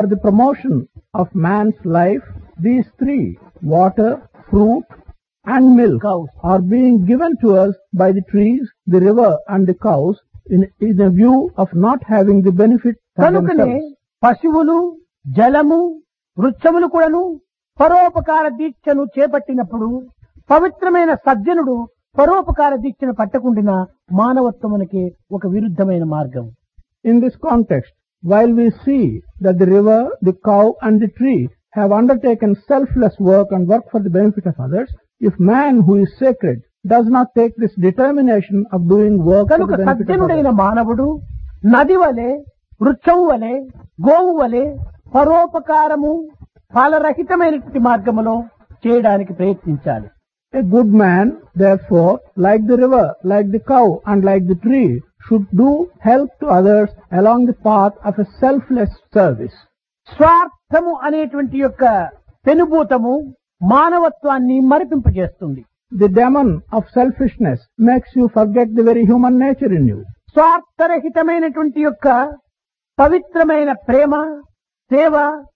For the promotion of man's life, these three, water, fruit and milk, are being given to us by the trees, the river and the cows in a view of not having the benefit for కనుకనే themselves. పశువులు జలము వృక్షములు కూడాను పరోపకార దీక్షను చేపట్టినప్పుడు పవిత్రమైన సజ్జనుడు పరోపకార దీక్షను పట్టకుండిన మానవత్వమునకి ఒక విరుద్ధమైన మార్గం. In this context, while we see that the river, the cow and the tree have undertaken selfless work and work for the benefit of others, if man who is sacred does not take this determination of doing work for కనుక the benefit of సజ్జనుడైన others, మానవుడు నది వలె వృక్షము వలె గోవు వలె పరోపకారము ఫలరహితమైనటువంటి మార్గములో చేయడానికి ప్రయత్నించాలి. a good man, therefore, like the river, like the cow and like the tree, should do help to others along the path of a selfless service. స్వార్థము అనేటువంటి యొక్క పెనుభూతము మానవత్వాన్ని మరిపింపజేస్తుంది. The demon of selfishness makes you forget the very human nature in you. స్వార్థరహితమైనటువంటి యొక్క పవిత్రమైన ప్రేమ సేవ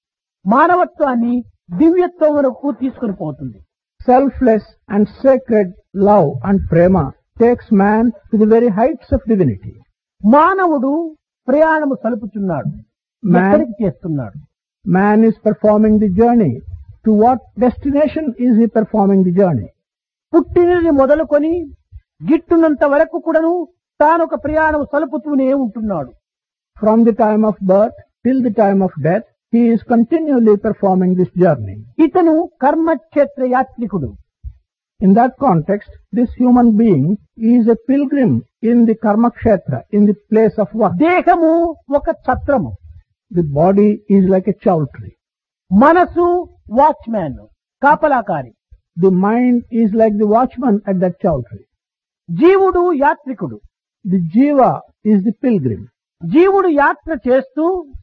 మానవత్వాన్ని దివ్యత్వమునకు తీసుకుని పోతుంది. Selfless and sacred love and prema takes man to the very heights of divinity. మానవుడు ప్రయాణము సలుపుచున్నాడు. ఎక్కడికి చేస్తున్నాడు? Man is performing the journey. To what destination is he performing the journey? పుట్టినది మొదలుకొని గిట్టునంత వరకు కూడాను తాను ఒక ప్రయాణం సలుపుతూనే ఉంటున్నాడు. From the time of birth till the time of death, he is continually performing this journey. ఇతను కర్మక్షేత్ర యాత్రికుడు. In that context, this human being is a pilgrim in the karma kshetra, in the place of work. దేహము ఒక ఛత్రము. The body is like a chowtry. మనసు watchman కాపలాకారి. The mind is like the watchman at that chowtry. జీవుడు యాత్రికుడు. The jiva is the pilgrim. జీవుడు యాత్ర చేస్తూ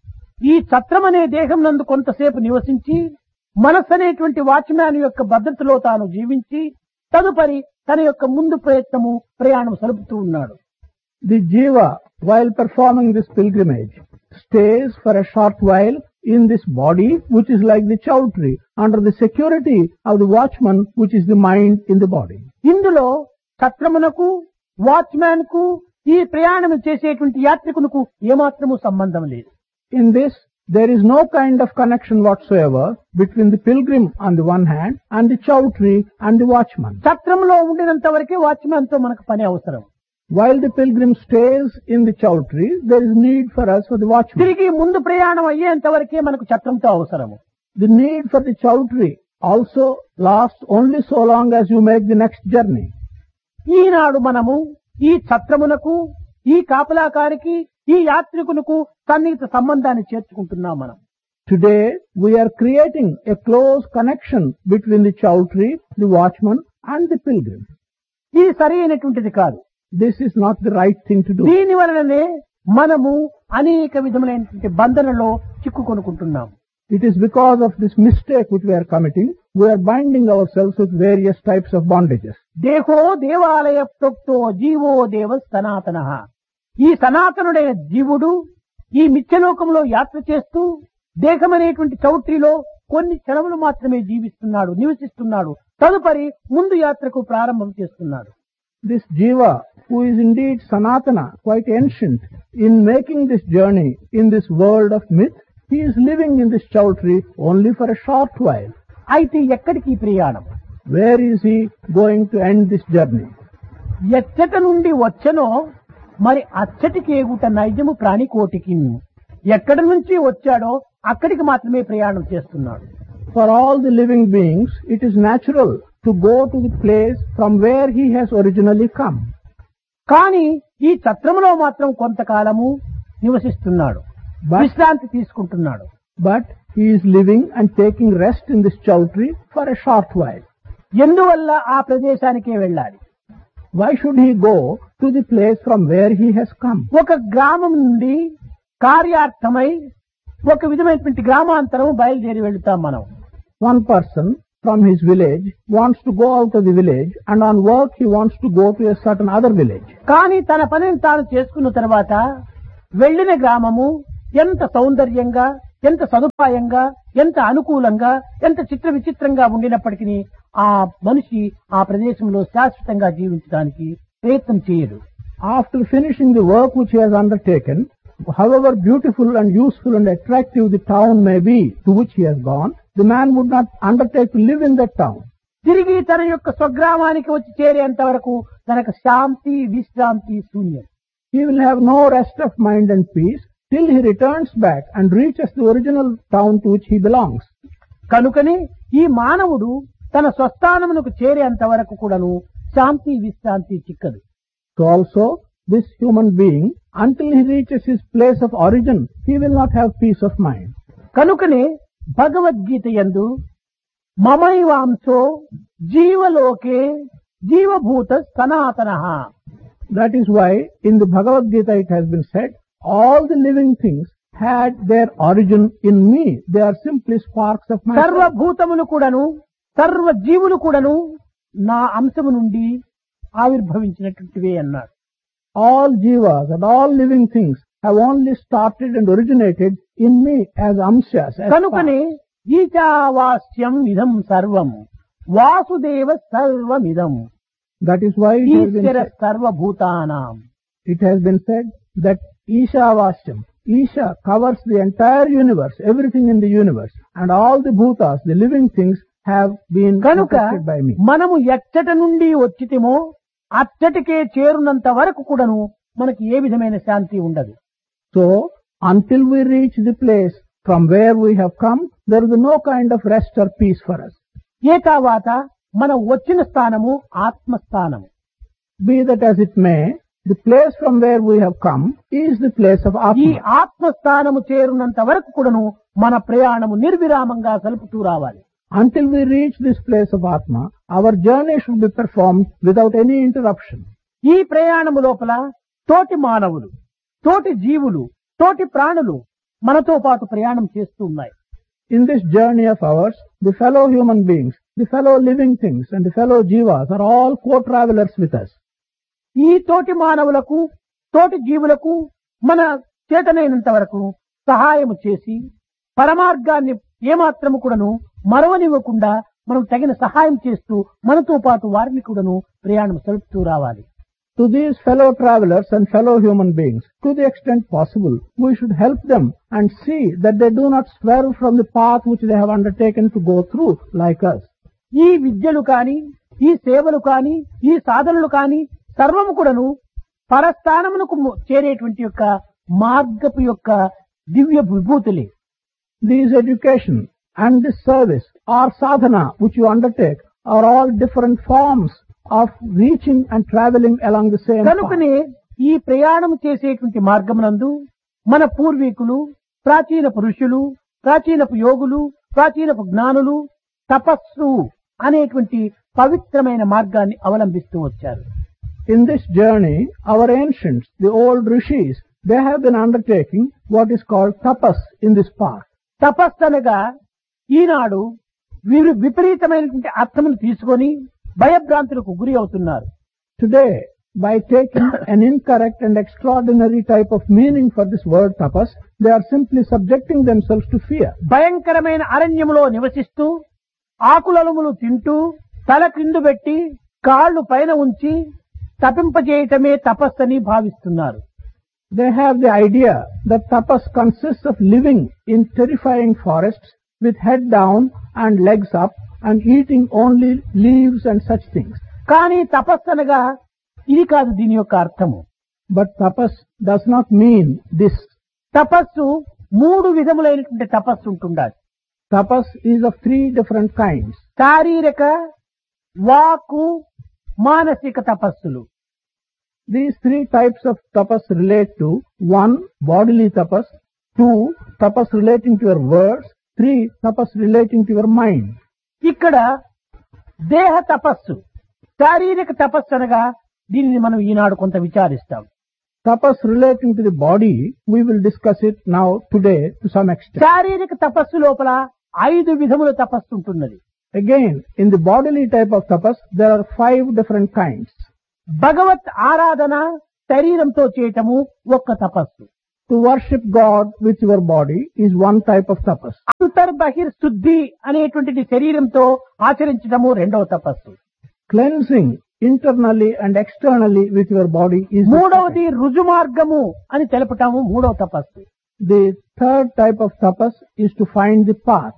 ఈ ఛత్రం అనే దేహం నందు కొంతసేపు నివసించి మనస్సు అనేటువంటి వాచ్మ్యాన్ యొక్క భద్రతలో తాను జీవించి తదుపరి తన యొక్క ముందు ప్రయాణం సలుపుతూ ఉన్నాడు. The jiva, while performing this pilgrimage, stays for a short while in this body, which is like the chowtry, under the security of the watchman, which is the mind in the body. ఇందులో ఛత్రమునకు watchman కు ఈ ప్రయాణం చేసేటువంటి యాత్రికునకు ఏమాత్రము సంబంధం లేదు. In this, there is no kind of connection whatsoever between the pilgrim on the one hand and the chowtry and the watchman. ఛత్రంలో ఉండినంత వరకే watchman తో మనకు పని అవసరం. While the pilgrim stays in the chowtry, there is need for us for the watchman. తిరిగి ముందు ప్రయాణం అయ్యేంత వరకే మనకు ఛత్రంతో అవసరము. The need for the chowtry also lasts only so long as you make the next journey. ఈనాడు మనము ఈ ఛత్రమునకు ఈ కాపలాకారికి ఈ యాత్రికునకు సన్నిహిత సంబంధాన్ని చేర్చుకుంటున్నాం. మనం Today, we are creating a close connection between the chowtry, the watchman and the pilgrim. ఇది సరి అయినటువంటిది కాదు. This is not the right thing to do. దీని వలననే మనము అనేక విధములైనటువంటి బంధనలో చిక్కుకొనుకుంటున్నాం. It is because of this mistake which we are committing, we are binding ourselves with various types of bondages. దేహో దేవాలయ ప్రోక్తో GO దేవ సనాతన. ఈ సనాతనుడైన జీవుడు ఈ మిథ్యలోకంలో యాత్ర చేస్తూ దేహమనేటువంటి చౌట్రీలో కొన్ని క్షణములు మాత్రమే జీవిస్తున్నాడు, నివసిస్తున్నాడు. తదుపరి ముందు యాత్రకు ప్రారంభం చేస్తున్నాడు. This jiva, who is indeed sanatana, quite ancient, in making this journey in this world of myth, he is living in this chowtry only for a short while. అయితే ఎక్కడికి ప్రయాణం? Where is he going to end this journey? ఎచ్చట నుండి వచ్చనో మరి అచ్చటికి ఎగుట నైజము ప్రాణికోటికి. ఎక్కడి నుంచి వచ్చాడో అక్కడికి మాత్రమే ప్రయాణం చేస్తున్నాడు. For all the living beings, it is natural to go to the place from where he has originally come. కానీ ఈ ఛత్రములో మాత్రం కొంతకాలము నివసిస్తున్నాడు, విశ్రాంతి తీసుకుంటున్నాడు. But he is living and taking rest in this chowtry for a short while. ఎందువల్ల ఆ ప్రదేశానికే వెళ్ళాలి? Why should he go to the place from where he has come? ఒక గ్రామం నుండి కార్యార్థమై ఒక విధమైనటువంటి గ్రామాంతరం బయలుదేరి వెళ్తాం మనం. One person from his village wants to go out of the village, and on work he wants to go to a certain other village. కానీ తన పనిని తాను చేసుకున్న తర్వాత వెళ్లిన గ్రామము ఎంత సౌందర్యంగా ఎంత సదుపాయంగా, ఎంత అనుకూలంగా, ఎంత చిత్ర విచిత్రంగా ఉండినప్పటికీ ఆ మనిషి ఆ ప్రదేశంలో శాశ్వతంగా జీవించడానికి ప్రయత్నం చేయడు. After finishing the work which he has undertaken, however beautiful and useful and attractive the town may be to which he has gone, the man would not undertake to live in that town. తిరిగి తన యొక్క స్వగ్రామానికి వచ్చి చేరేంత వరకు తనకు శాంతి, విశ్రాంతి శూన్యం. He will have no rest of mind and peace till he returns back and reaches the original town to which he belongs. కనుకనే ఈ మానవుడు తన స్వస్థానమునకు చేరేంత వరకు కూడాను శాంతి, విశ్రాంతి చిక్కదు. So also, this human being, until he reaches his place of origin, he will not have peace of mind. కనుకనే భగవద్గీత యందు మమైవాంశో జీవలోకే జీవభూత సనాతనః. That is why in the Bhagavad Gita it has been said, all the living things had their origin in me. They are simply sparks of my soul. సర్వభూతములు కూడాను, సర్వ జీవులు కూడాను నా అంశము నుండి ఆవిర్భవించినటువంటివే అన్నాడు. All jivas and all living things have only started and originated in me as amshas. As కనుకనే ఈశావాస్యం ఇదం సర్వం వాసుదేవ సర్వమిదం that is why ఈశ్వర సర్వభూతానాం. it has been said that Ishavashyam, Isha covers the entire universe, everything in the universe, and all the bhutas, the living things, have been కనుక protected by me. మనము ఎచ్చట నుండి వచ్చితేమో అచ్చటికే చేరునంత వరకు కూడాను మనకి ఏ విధమైన శాంతి ఉండదు. So, until we reach the place from where we have come, there is no kind of rest or peace for us. ఏ తర్వాత మనం వచ్చిన స్థానము ఆత్మస్థానము. Be that as it may, the place from where we have come is the place of ఈ Atma. ఆత్మస్థానము చేరునంత వరకు కూడాను మన ప్రయాణము నిర్విరామంగా సలుపుతూ రావాలి. Until we reach this place of Atma, our journey should be performed without any interruption. ఈ ప్రయాణము లోపల తోటి మానవులు, తోటి జీవులు, తోటి ప్రాణులు మనతో పాటు ప్రయాణం చేస్తూ ఉన్నాయి. In this journey of ours, the fellow human beings, the fellow living things and the fellow jivas are all co-travelers with us. ఈ తోటి మానవులకు, తోటి జీవులకు మన చేతనైనంత వరకు సహాయము చేసి పరమార్గాన్ని ఏమాత్రము కూడాను మరవనివ్వకుండా మనం తగిన సహాయం చేస్తూ మనతో పాటు వారిని కూడాను ప్రయాణం సలుపుతూ రావాలి. To these fellow travelers and fellow human beings, to the extent possible, we should help them and see that they do not swerve from the path which they have undertaken to go through like us. ఈ విద్యలు కాని, ఈ సేవలు కాని, ఈ సాధనలు కాని సర్వము కూడాను పరస్థానమునకు చేరేటువంటి యొక్క మార్గపు యొక్క దివ్య విభూతులే. These education and this service or sadhana which you undertake are all different forms of reaching and traveling along the same path. కనుకనే ఈ ప్రయాణం చేసేటువంటి మార్గమునందు మన పూర్వీకులు, ప్రాచీన పురుషులు, ప్రాచీనపు యోగులు, ప్రాచీనపు జ్ఞానులు తపస్సు అనేటువంటి పవిత్రమైన మార్గాన్ని అవలంబిస్తూ వచ్చారు. In this journey, our ancients, the old rishis, they have been undertaking what is called tapas in this path. తపస్సు అనగా ఈనాడు విపరీతమైనటువంటి అర్థమును తీసుకొని భయభ్రాంతులకు గురి అవుతున్నారు. Today, by taking an incorrect and extraordinary type of meaning for this word tapas, they are simply subjecting themselves to fear. భయంకరమైన అరణ్యములో నివసిస్తూ ఆకులములు తింటూ తల క్రిందు పెట్టి కాళ్ళు పైన ఉంచి తపింపజేయటమే తపస్సని భావిస్తున్నారు. They have the idea that tapas consists of living in terrifying forests with head down and legs up and eating only leaves and such things. కానీ తపస్సు అనగా ఇది కాదు దీని యొక్క అర్థము. But tapas does not mean this. తపస్సు మూడు విధములైనటువంటి తపస్సు ఉంటుండాలి. Tapas is of three different kinds. శారీరక, వాక్కు, మానసిక తపస్సులు. These three types of tapas relate to 1. Bodily tapas, 2. Tapas relating to your words, 3. Tapas relating to your mind. ఇక్కడ దేహ తపస్సు, శారీరక తపస్సు అనగా దీనిని మనం ఈనాడు కొంత విచారిస్తాం. Tapas relating to the body, we will discuss it now today to some extent. శారీరక తపస్సు లోపల 5 విధముల తపస్సు ఉంటున్నది. Again, in the bodily type of tapas, there are 5 different kinds. భగవత్ ఆరాధన శరీరంతో చేయటము ఒక్క తపస్సు. To worship God with your body is one type of tapas. అంతర్బహిర్ శుద్ధి అనేటువంటిది శరీరంతో ఆచరించడము రెండవ తపస్సు. Cleansing internally and externally with your body is the మూడవది రుజు మార్గము అని తెలపటము మూడవ తపస్సు. The third type of tapas is to find the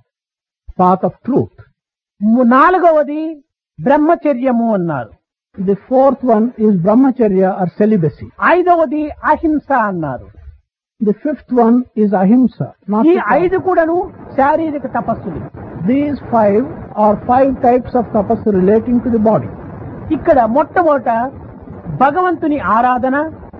path of truth. నాలుగవది బ్రహ్మచర్యము అన్నారు. The fourth one is brahmacharya or celibacy. ఐదవది అహింస అన్నారు. The fifth one is ahimsa. Not ఈ to ఐదు కూడాను శారీరక తపస్సులు. These five are five types of tapas relating to the body. ఇక్కడ మొట్టమొదట భగవంతుని ఆరాధన,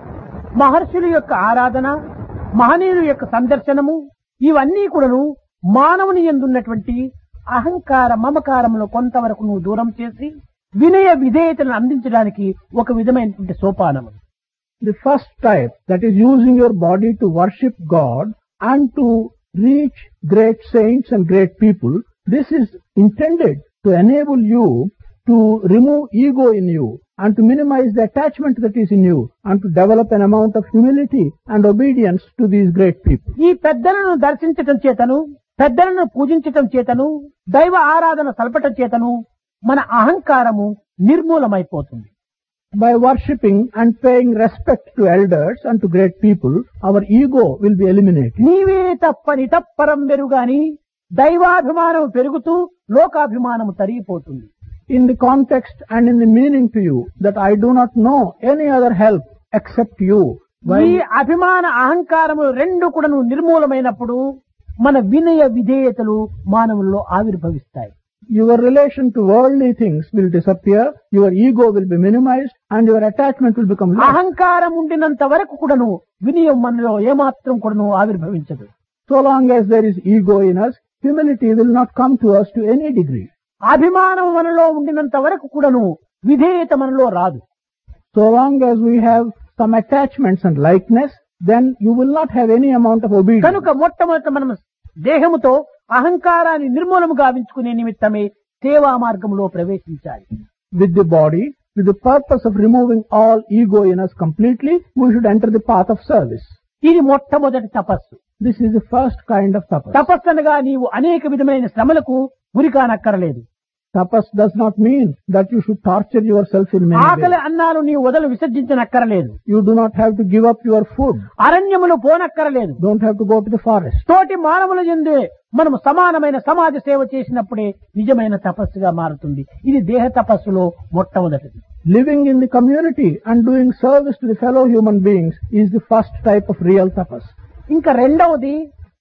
మహర్షుల యొక్క ఆరాధన, మహనీయుల యొక్క సందర్శనము, ఇవన్నీ కూడాను మానవుని యందున్నటువంటి అహంకార మమకారమును కొంతవరకు నువ్వు దూరం చేసి వినయ విధేయతలను అందించడానికి ఒక విధమైనటువంటి సోపానము. The first type, that is using your body to worship God and to reach great saints and great people, this is intended to enable you to remove ego in you and to minimize the attachment that is in you and to develop an amount of humility and obedience to these great people. ఈ పెద్దలను దర్శించటం చేతను, పెద్దలను పూజించటం చేతను, దైవ ఆరాధన సల్పటం చేతను మన అహంకారము నిర్మూలమైపోతుంది. By worshipping and paying respect to elders and to great people, our ego will be eliminated. నీవే తప్పని తప్పరం వెరుగాని దైవాభిమానం పెరుగుతూ లోకాభిమానము తరిగిపోతుంది. In the context and in the meaning to you that I do not know any other help except you. ఈ అభిమాన అహంకారము రెండు కూడా నిర్మూలమైనప్పుడు మన వినయ విధేయతలు మానవుల్లో ఆవిర్భవిస్తాయి. Your relation to worldly things will disappear, your ego will be minimized, and your attachment will become less. అహంకారం ఉండినంత వరకు కూడాను వినయం మనలో ఏమాత్రం కూడాను ఆవిర్భవించదు. So long as there is ego in us, humility will not come to us to any degree. అభిమానం మనలో ఉండినంత వరకు కూడాను విధేయత మనలో రాదు. So long as we have some attachments and likeness, then you will not have any amount of obedience. కనుక మొట్టమొదట మనం దేహముతో అహంకారాన్ని నిర్మూలము గావించుకునే నిమిత్తమే సేవా మార్గంలో ప్రవేశించాలి. With the body, with the purpose of removing all ego in us completely, we should enter the path of service. ఇది మొట్టమొదటి తపస్సు. This is the first kind of tapas. తపస్సు అనగా నీవు అనేక విధమైన శ్రమలకు గురికానక్కరలేదు. Tapas does not mean that you should torture yourself in many ఆకలి ways. అన్నాలు నీవు వదలు విసర్జించనక్కరలేదు. You do not have to give up your food. అరణ్యములు పోనక్కరలేదు. Don't have to go to the forest. తోటి మానవుల యందే మనము సమానమైన సమాజ సేవ చేసినప్పుడే నిజమైన తపస్సుగా మారుతుంది. ఇది దేహ తపస్సులో మొట్టమొదటిది. Living in the community and doing service to the fellow human beings is the first type of real tapas. ఇంకా రెండవది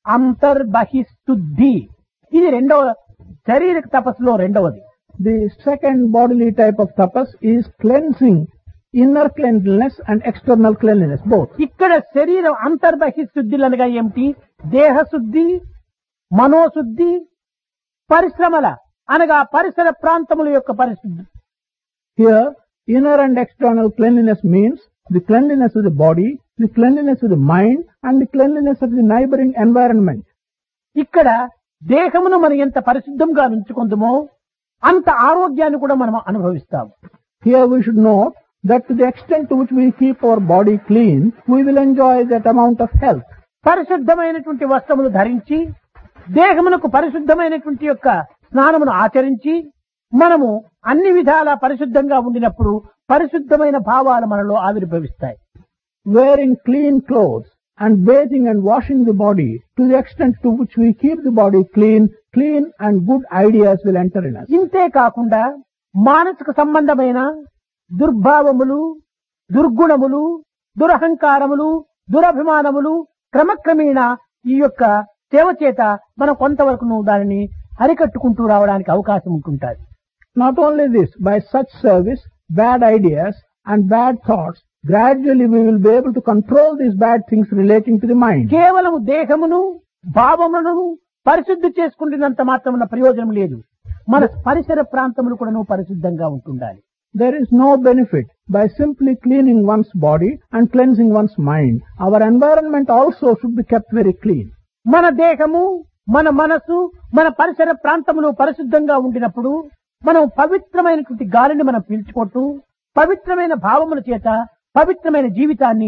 అంతర్బహిశుద్ధి. ఇది రెండవ శారీరక తపస్సులో రెండవది. The second bodily type of tapas is cleansing, inner cleanliness and external cleanliness, both. ఇక్కడ శరీరం అంతర్బహిశుద్ధులు అనగా ఏమిటి? దేహశుద్ధి, మనోశుద్ధి, పరిశ్రమల అనగా పరిసర ప్రాంతముల యొక్క పరిశుద్ధి. Here, inner and external cleanliness means the cleanliness of the body, the cleanliness of the mind and the cleanliness of the neighboring environment. ఇక్కడ దేహమును మనం ఎంత పరిశుద్ధంగా ఉంచుకుందామో అంత ఆరోగ్యాన్ని కూడా మనం అనుభవిస్తాము. Here we should note that to the extent to which we keep our body clean, we will enjoy that amount of health. పరిశుద్ధమైనటువంటి వస్త్రములు ధరించి దేహమునకు పరిశుద్ధమైనటువంటి యొక్క స్నానమును ఆచరించి మనము అన్ని విధాలా పరిశుద్ధంగా ఉండినప్పుడు పరిశుద్ధమైన భావాలు మనలో ఆవిర్భవిస్తాయి. Wearing clean clothes and bathing and washing the body, to the extent to which we keep the body clean and good ideas will enter in us. ఇంతే కాకుండా మానసిక సంబంధమైన దుర్భావములు, దుర్గుణములు, దురహంకారములు, దురభిమానములు క్రమక్రమేణా ఈ యొక్క సేవ చేత మనం కొంతవరకు దానిని అరికట్టుకుంటూ రావడానికి అవకాశం ఉంటుంటుంది. Not only this, by such service, bad ideas and bad thoughts, gradually we will be able to control these bad things relating to the mind. కేవలం దేహమును భావములను పరిశుద్ధి చేసుకుంటున్నంత మాత్రమున ప్రయోజనం లేదు. మన పరిసర ప్రాంతములు కూడా పరిశుద్ధంగా ఉంటుండాలి. There is no benefit by simply cleaning one's body and cleansing one's mind. Our environment also should be kept very clean. మన దేహము, మన మనసు, మన పరిసర ప్రాంతములు పరిశుద్ధంగా ఉండినప్పుడు మనం పవిత్రమైనటువంటి గాలిని మనం పీల్చుకుంటూ పవిత్రమైన భావముల చేత పవిత్రమైన జీవితాన్ని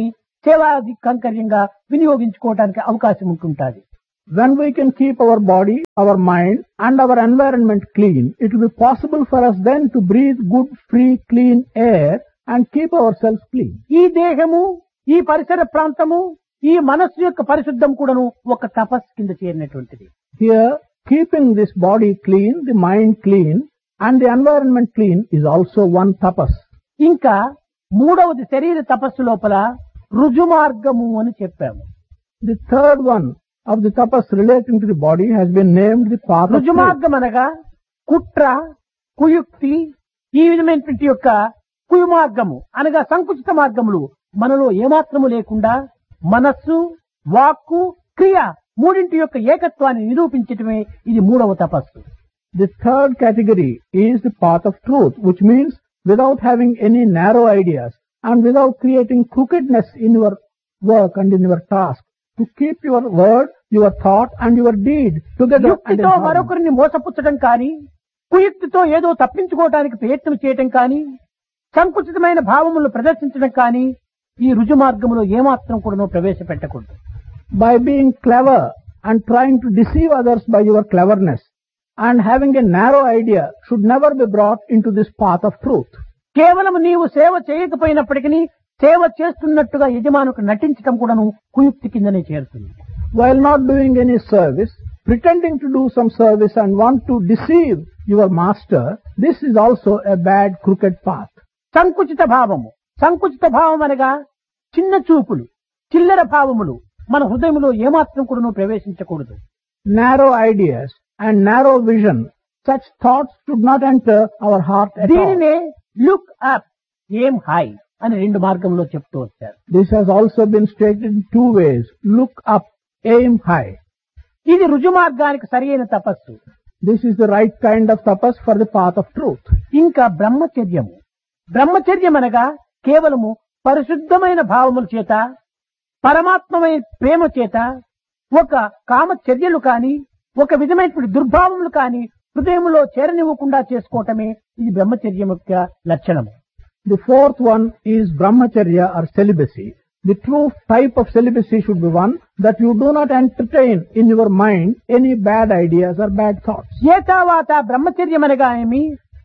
సేవాది కంకర్యంగా వినియోగించుకోవడానికి అవకాశం ఉంటుంటుంది. When we can keep our body, our mind and our environment clean, it will be possible for us then to breathe good, free, clean air and keep ourselves clean. ఈ దేహము, ఈ పరిసర ప్రాంతము, ఈ మనస్సు యొక్క పరిశుద్ధం కూడాను ఒక తపస్సు కింద చేరినటువంటిది. Here, keeping this body clean, the mind clean and the environment clean is also one tapas. ఇంకా మూడవది శరీర తపస్సు లోపల రుజుమార్గము అని చెప్పాము. The third one of the tapas relating to the body has been named the path of truth. రుజుమార్గం అనగా కుట్ర, కుయుక్తి, ఈ విధమైనటువంటి యొక్క కుయుమార్గము అనగా సంకుచిత మార్గములు మనలో ఏమాత్రము లేకుండా మనస్సు, వాక్కు, క్రియ మూడింటి యొక్క ఏకత్వాన్ని నిరూపించటమే ఇది మూడవ తపస్సు. The third category is the path of truth, which means without having any narrow ideas and without creating crookedness in your work and in your task, to keep your word, your thought and your deed together. యుక్తితో మరొకరిని మోసపుచ్చడం కానీ, కుయుక్తితో ఏదో తప్పించుకోవడానికి ప్రయత్నం చేయటం కానీ, సంకుచితమైన భావములను ప్రదర్శించడం కానీ ఈ రుజు మార్గములో ఏమాత్రం కూడా ప్రవేశపెట్టకూడదు. By being clever and trying to deceive others by your cleverness and having a narrow idea should never be brought into this path of truth. కేవలం నీవు సేవ చేయకపోయినప్పటికీ సేవ చేస్తున్నట్టుగా యజమానుకు నటించడం కూడాను కుయుక్తి కిందనే చేరుతుంది. While not doing any service, pretending to do some service and want to deceive your master, this is also a bad crooked path. సంకుచిత భావము, సంకుచిత భావం అనగా చిన్న చూపులు, చిల్లర భావములు మన హృదయంలో ఏమాత్రం కూడా ప్రవేశించకూడదు. Narrow ideas and narrow vision, such thoughts should not enter our heart at all. దీనినే లుక్ అప్, ఎయిమ్ హై అని రెండు మార్గంలో చెప్తూ వచ్చారు. This has also been stated in two ways: look up, aim high. ఇది రుజు మార్గానికి సరియైన తపస్సు. This is the right kind of tapas for the path of truth. ఇంకా బ్రహ్మచర్యము, బ్రహ్మచర్యం అనగా కేవలము పరిశుద్ధమైన భావముల చేత, పరమాత్మమైన ప్రేమ చేత ఒక కామచర్యలు కాని, ఒక విధమైనటువంటి దుర్భావములు కాని హృదయంలో చేరనివ్వకుండా చేసుకోవటమే ఇది బ్రహ్మచర్యం యొక్క లక్షణము. The fourth one is brahmacharya or celibacy. The true type of celibacy should be one that you do not entertain in your mind any bad ideas or bad thoughts. ఏతావాత బ్రహ్మచర్యం అనగా ఏమి?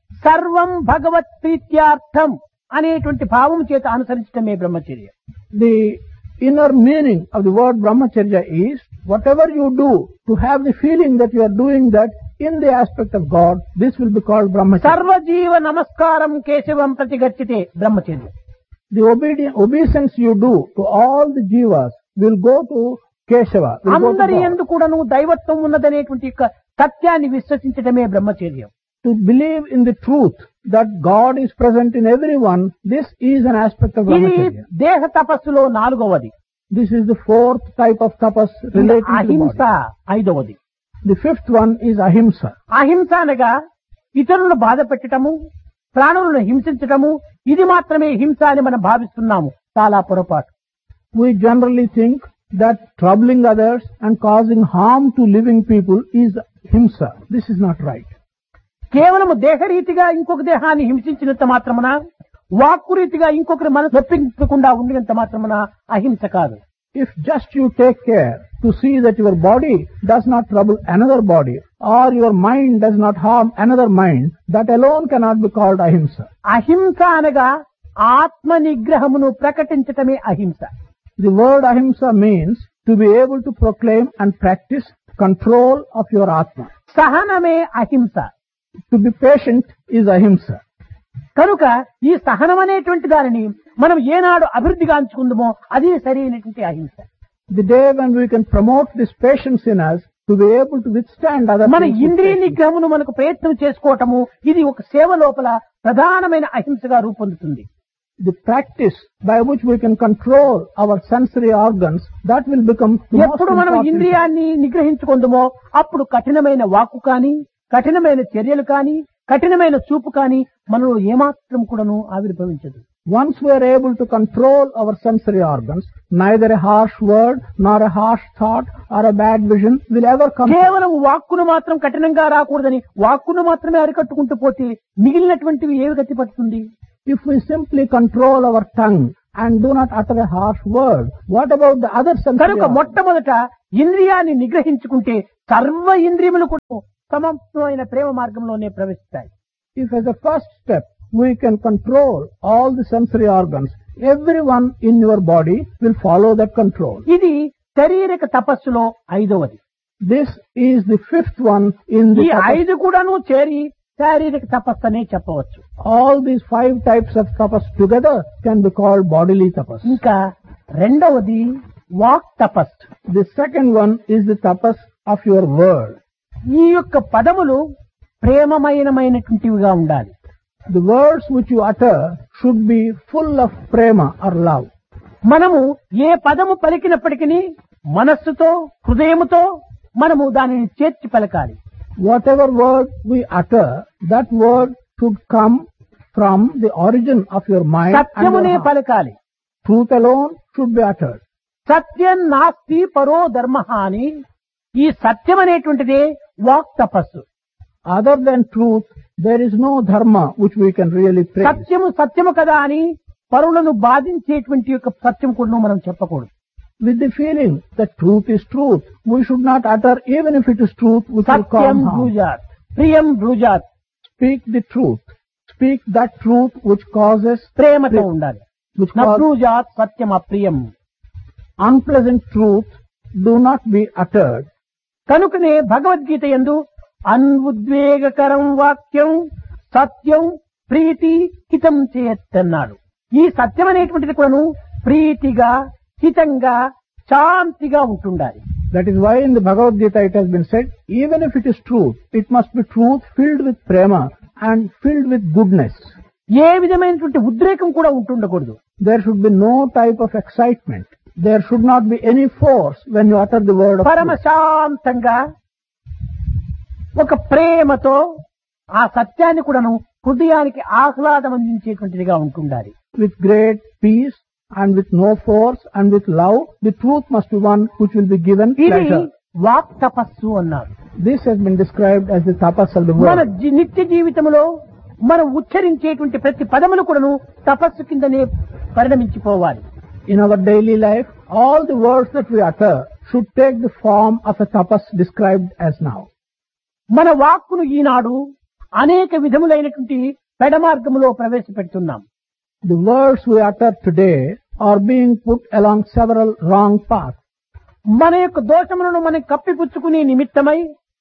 సర్వం భగవత్ ప్రీత్యార్థం అనేటువంటి భావం చేత అనుసరించటమే బ్రహ్మచర్య. The inner meaning of the word brahmacharya is whatever you do to have the feeling that you are doing that in the aspect of God, this will be called brahmacharya. సర్వజీవ నమస్కారం కేశవం ప్రతిగచ్చితే బ్రహ్మచర్య. The obeisance you do to all the jivas will go to Keshava. అందరి యందు కూడాను దైవత్వం ఉన్నదనేటువంటి యొక్క సత్యాన్ని విశ్వసించడమే బ్రహ్మచర్యం. To believe in the truth that God is present in everyone, this is an aspect of ఇది brahmacharya. దేహ తపస్సులో నాలుగవది. This is the fourth type of tapas relating to the అహింస body. ఐదవది. The fifth one is ahimsa. అహింస అనగా ఇతరులను బాధ పెట్టడము, ప్రాణులను హింసించటము, ఇది మాత్రమే హింస అని మనం భావిస్తున్నాము. చాలా పొరపాటు. We generally think that troubling others and causing harm to living people is himsa. This is not right. కేవలము దేహరీతిగా ఇంకొక దేహాన్ని హింసించినంత మాత్రమున, వాక్కు రీతిగా ఇంకొకరి మనసు నొప్పించకుండా ఉండినంత మాత్రమున అహింస కాదు. If just you take care to see that your body does not trouble another body or your mind does not harm another mind, that alone cannot be called ahimsa. అహింస అనగా ఆత్మ నిగ్రహమును ప్రకటించటమే అహింస. The word ahimsa means to be able to proclaim and practice control of your atma. సహనమే అహింస. To be patient is ahimsa. కనుక ఈ సహనం అనేటువంటి దానిని మనం ఏనాడు అభివృద్ధిగాంచుకుందామో అది సరైనటువంటి అహింస. The day when we can promote this patience in us to be able to withstand other మన things with ఇంద్రియ patience. నిగ్రహమును మనకు ప్రయత్నం చేసుకోవటము ఇది ఒక సేవ లోపల ప్రధానమైన అహింసగా రూపొందుతుంది. The practice by which we can control our sensory organs, that will become the most ఎప్పుడు మనం important. ఇంద్రియాన్ని నిగ్రహించుకుందామో అప్పుడు కఠినమైన వాక్కు కానీ, కఠినమైన చర్యలు కానీ, కఠినమైన చూపు కానీ మనలో ఏమాత్రం కూడాను ఆవిర్భవించదు. Once we are able to control our sensory organs, neither a harsh word nor a harsh thought or a bad vision will ever come. కేవలం వాక్కును మాత్రం కఠినంగా రాకూడదని వాక్కును మాత్రమే అరికట్టుకుంటూ పోతే మిగిలినటువంటివి ఏవి గతి పడుతుంది? If we simply control our tongue and do not utter a harsh word. What about the other sensory కనుక organs? మొట్టమొదట ఇంద్రియాన్ని నిగ్రహించుకుంటే సర్వ ఇంద్రియములు కూడా సమమైన ప్రేమ మార్గంలోనే ప్రవేశిస్తాయి. If as a first step we can control all the sensory organs, everyone in your body will follow that control. ఇది శారీరక తపస్సులో ఐదవది. This is the fifth one in ఈ the tapas. ఐదు కూడాను చేరి శారీరక తపస్సు అనే చెప్పవచ్చు. All these 5 types of tapas together can be called bodily tapas. ఇంకా రెండవది వాక్ తపస్సు. The second one is the tapas of your word. ఈ యొక్క పదములు ప్రేమమయమైనటువంటివిగా ఉండాలి. The words which you utter should be full of prema or love. మనము ఏ పదము పలికినప్పటికీ మనస్సుతో హృదయముతో మనము దానిని చేర్చి పలకాలి. Whatever word we utter, that word should come from the origin of your mind and సత్యమునే your heart. పలకాలి. Truth alone should be uttered. సత్యం నాస్తి పరో ధర్మ అని ఈ సత్యం అనేటువంటిదే వాక్ తపస్సు. Other than truth, there is no dharma which we can really praise. సత్యము సత్యము కదా అని పరులను బాధించేటువంటి యొక్క సత్యం కూడా మనం చెప్పకూడదు. With the feeling that truth is truth, we should not utter even if it is truth which will Satyam cause harm. బ్రూజాత్ ప్రియం బ్రూజాత్. Speak the truth. Speak that truth which causes ప్రేమతో ఉండాలి. which న causes బ్రూజాత్ Satyam అప్రియం. unpleasant truth do not be uttered. కనుకనే భగవద్గీత యందు అన్ఉద్వేగకరం వాక్యం సత్యం ప్రీతి హితం చేయత్తన్నాడు. ఈ సత్యం అనేటువంటిది కూడాను ప్రీతిగా హితంగా శాంతిగా ఉంటుండాలి. That is why in the Bhagavad Gita it has been said, even if it is truth, it must be truth filled with prema and filled with goodness. ఏ విధమైనటువంటి ఉద్రేకం కూడా ఉంటుండకూడదు. There should be no type of excitement. There should not be any force when you utter the word of పరమ truth. శాంతంగా ఒక ప్రేమతో ఆ సత్యాన్ని కూడాను హృదయానికి ఆహ్లాదం అందించేటువంటిదిగా ఉంటుండాలి. With great peace and with no force and with love, the truth must be one which will be given ఇది pleasure. వాక్ తపస్సు అన్నారు. This has been described as the tapas of the మన word. నిత్య జీవితంలో మనం ఉచ్చరించేటువంటి ప్రతి పదములు కూడాను తపస్సు కిందనే పరిణమించిపోవాలి. In our daily life, all the words that we utter should take the form of a tapas described as now. మన వాక్కును ఈనాడు అనేక విధములైనటువంటి పెడమార్గములో ప్రవేశపెడుతున్నాం. The words we utter today are being put along several wrong paths. మన యొక్క దోషములను మనం కప్పిపుచ్చుకునే నిమిత్తమై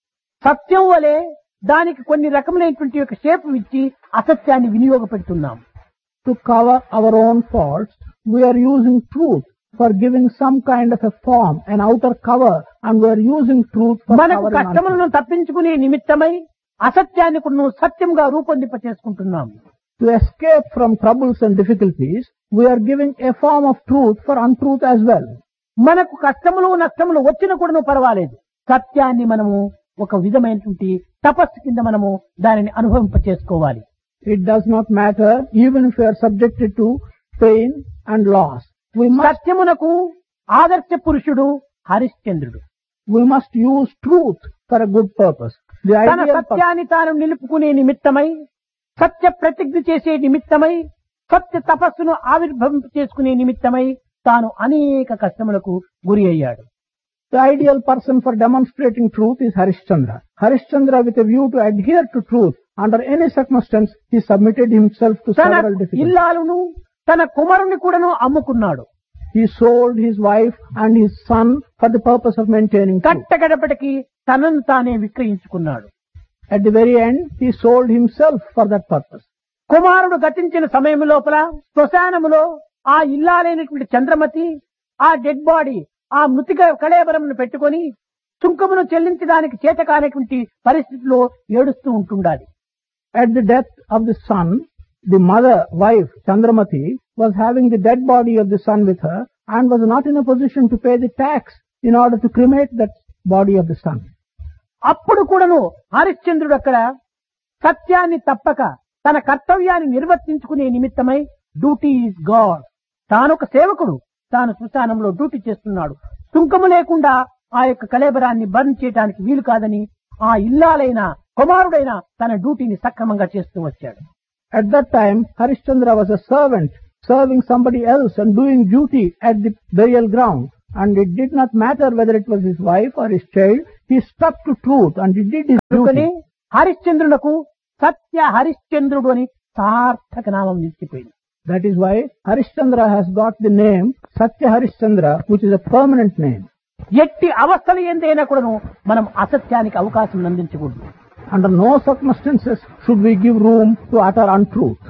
సత్యం వలె దానికి కొన్ని రకములైనటువంటి యొక్క షేపు ఇచ్చి అసత్యాన్ని వినియోగపెడుతున్నాం. To cover our own faults, we are using truth for giving some kind of a form, an outer cover, and we are using truth for మనకు covering కష్టములను ourselves. తప్పించుకునే నిమిత్తమై అసత్యాన్ని కూడా సత్యంగా రూపొందింప చేసుకుంటున్నాం. To escape from troubles and difficulties, we are giving a form of truth for untruth as well. మనకు కష్టములు నష్టములు వచ్చిన కూడా పర్వాలేదు, సత్యాన్ని మనము ఒక విధమైనటువంటి తపస్సు కింద మనము దానిని అనుభవింప చేసుకోవాలి. It does not matter even if we are subjected to pain and loss. We సత్యమునకు ఆదర్శ పురుషుడు హరిశ్చంద్రుడు. must use truth for a good purpose. The తన ideal purpose. సత్యాన్ని తాను నిలుపుకునే నిమిత్తమై, సత్య ప్రతిజ్ఞ చేసే నిమిత్తమై, సత్య తపస్సును ఆవిర్భవింప చేసుకునే నిమిత్తమై తాను అనేక కష్టములకు గురి అయ్యాడు. The ideal person for demonstrating truth is Harishchandra. Harishchandra, with a view to adhere to truth under any circumstance, he submitted himself to తన several difficulties. ఇల్లాలును తన కుమారుని కూడాను అమ్ముకున్నాడు. He sold his wife and his son for the purpose of maintaining truth. కట్టగడపటికి తనను తానే విక్రయించుకున్నాడు. At the very end, he sold himself for that purpose. కుమారుడు గతించిన సమయం లోపల శ్మశానములో ఆ ఇల్లాలైనటువంటి చంద్రమతి ఆ డెడ్ బాడీ ఆ మృతిక కళేబరమును పెట్టుకొని సుంకమును చెల్లించడానికి చేతకానటువంటి పరిస్థితిలో ఏడుస్తూ ఉంటుండాలి. At the death of the son, the mother, wife, Chandramati, was having the dead body of the son with her and was not in a position to pay the tax in order to cremate that body of the son. అప్పుడు కూడాను హరిశ్చంద్రుడు అక్కడ సత్యాన్ని తప్పక తన కర్తవ్యాన్ని నిర్వర్తించుకునే నిమిత్తమై duty is God, తానొక సేవకుడు, తాను శ్మశానంలో డ్యూటీ చేస్తున్నాడు, సుంకము లేకుండా ఆ యొక్క కళేబరాన్ని బర్న్ చేయడానికి వీలు కాదని ఆ ఇల్లాలైన కుమారుడైన తన డ్యూటీని సక్రమంగా చేస్తూ వచ్చాడు. At that time, Harishchandra was a servant serving somebody else and doing duty at the burial ground. And it did not matter whether it was his wife or his child, he stuck to truth and he did his కనుకనే duty. హరిశ్చంద్రులకు సత్య హరిశ్చంద్రుడు అని సార్థక నామం నిలిచిపోయింది. That is why Harishchandra has got the name Satya Harishchandra, which is a permanent name. ఎట్టి అవస్థలు ఏందైనా కూడాను మనం అసత్యానికి అవకాశం అందించకూడదు. Under no circumstances should we give room to utter untruth.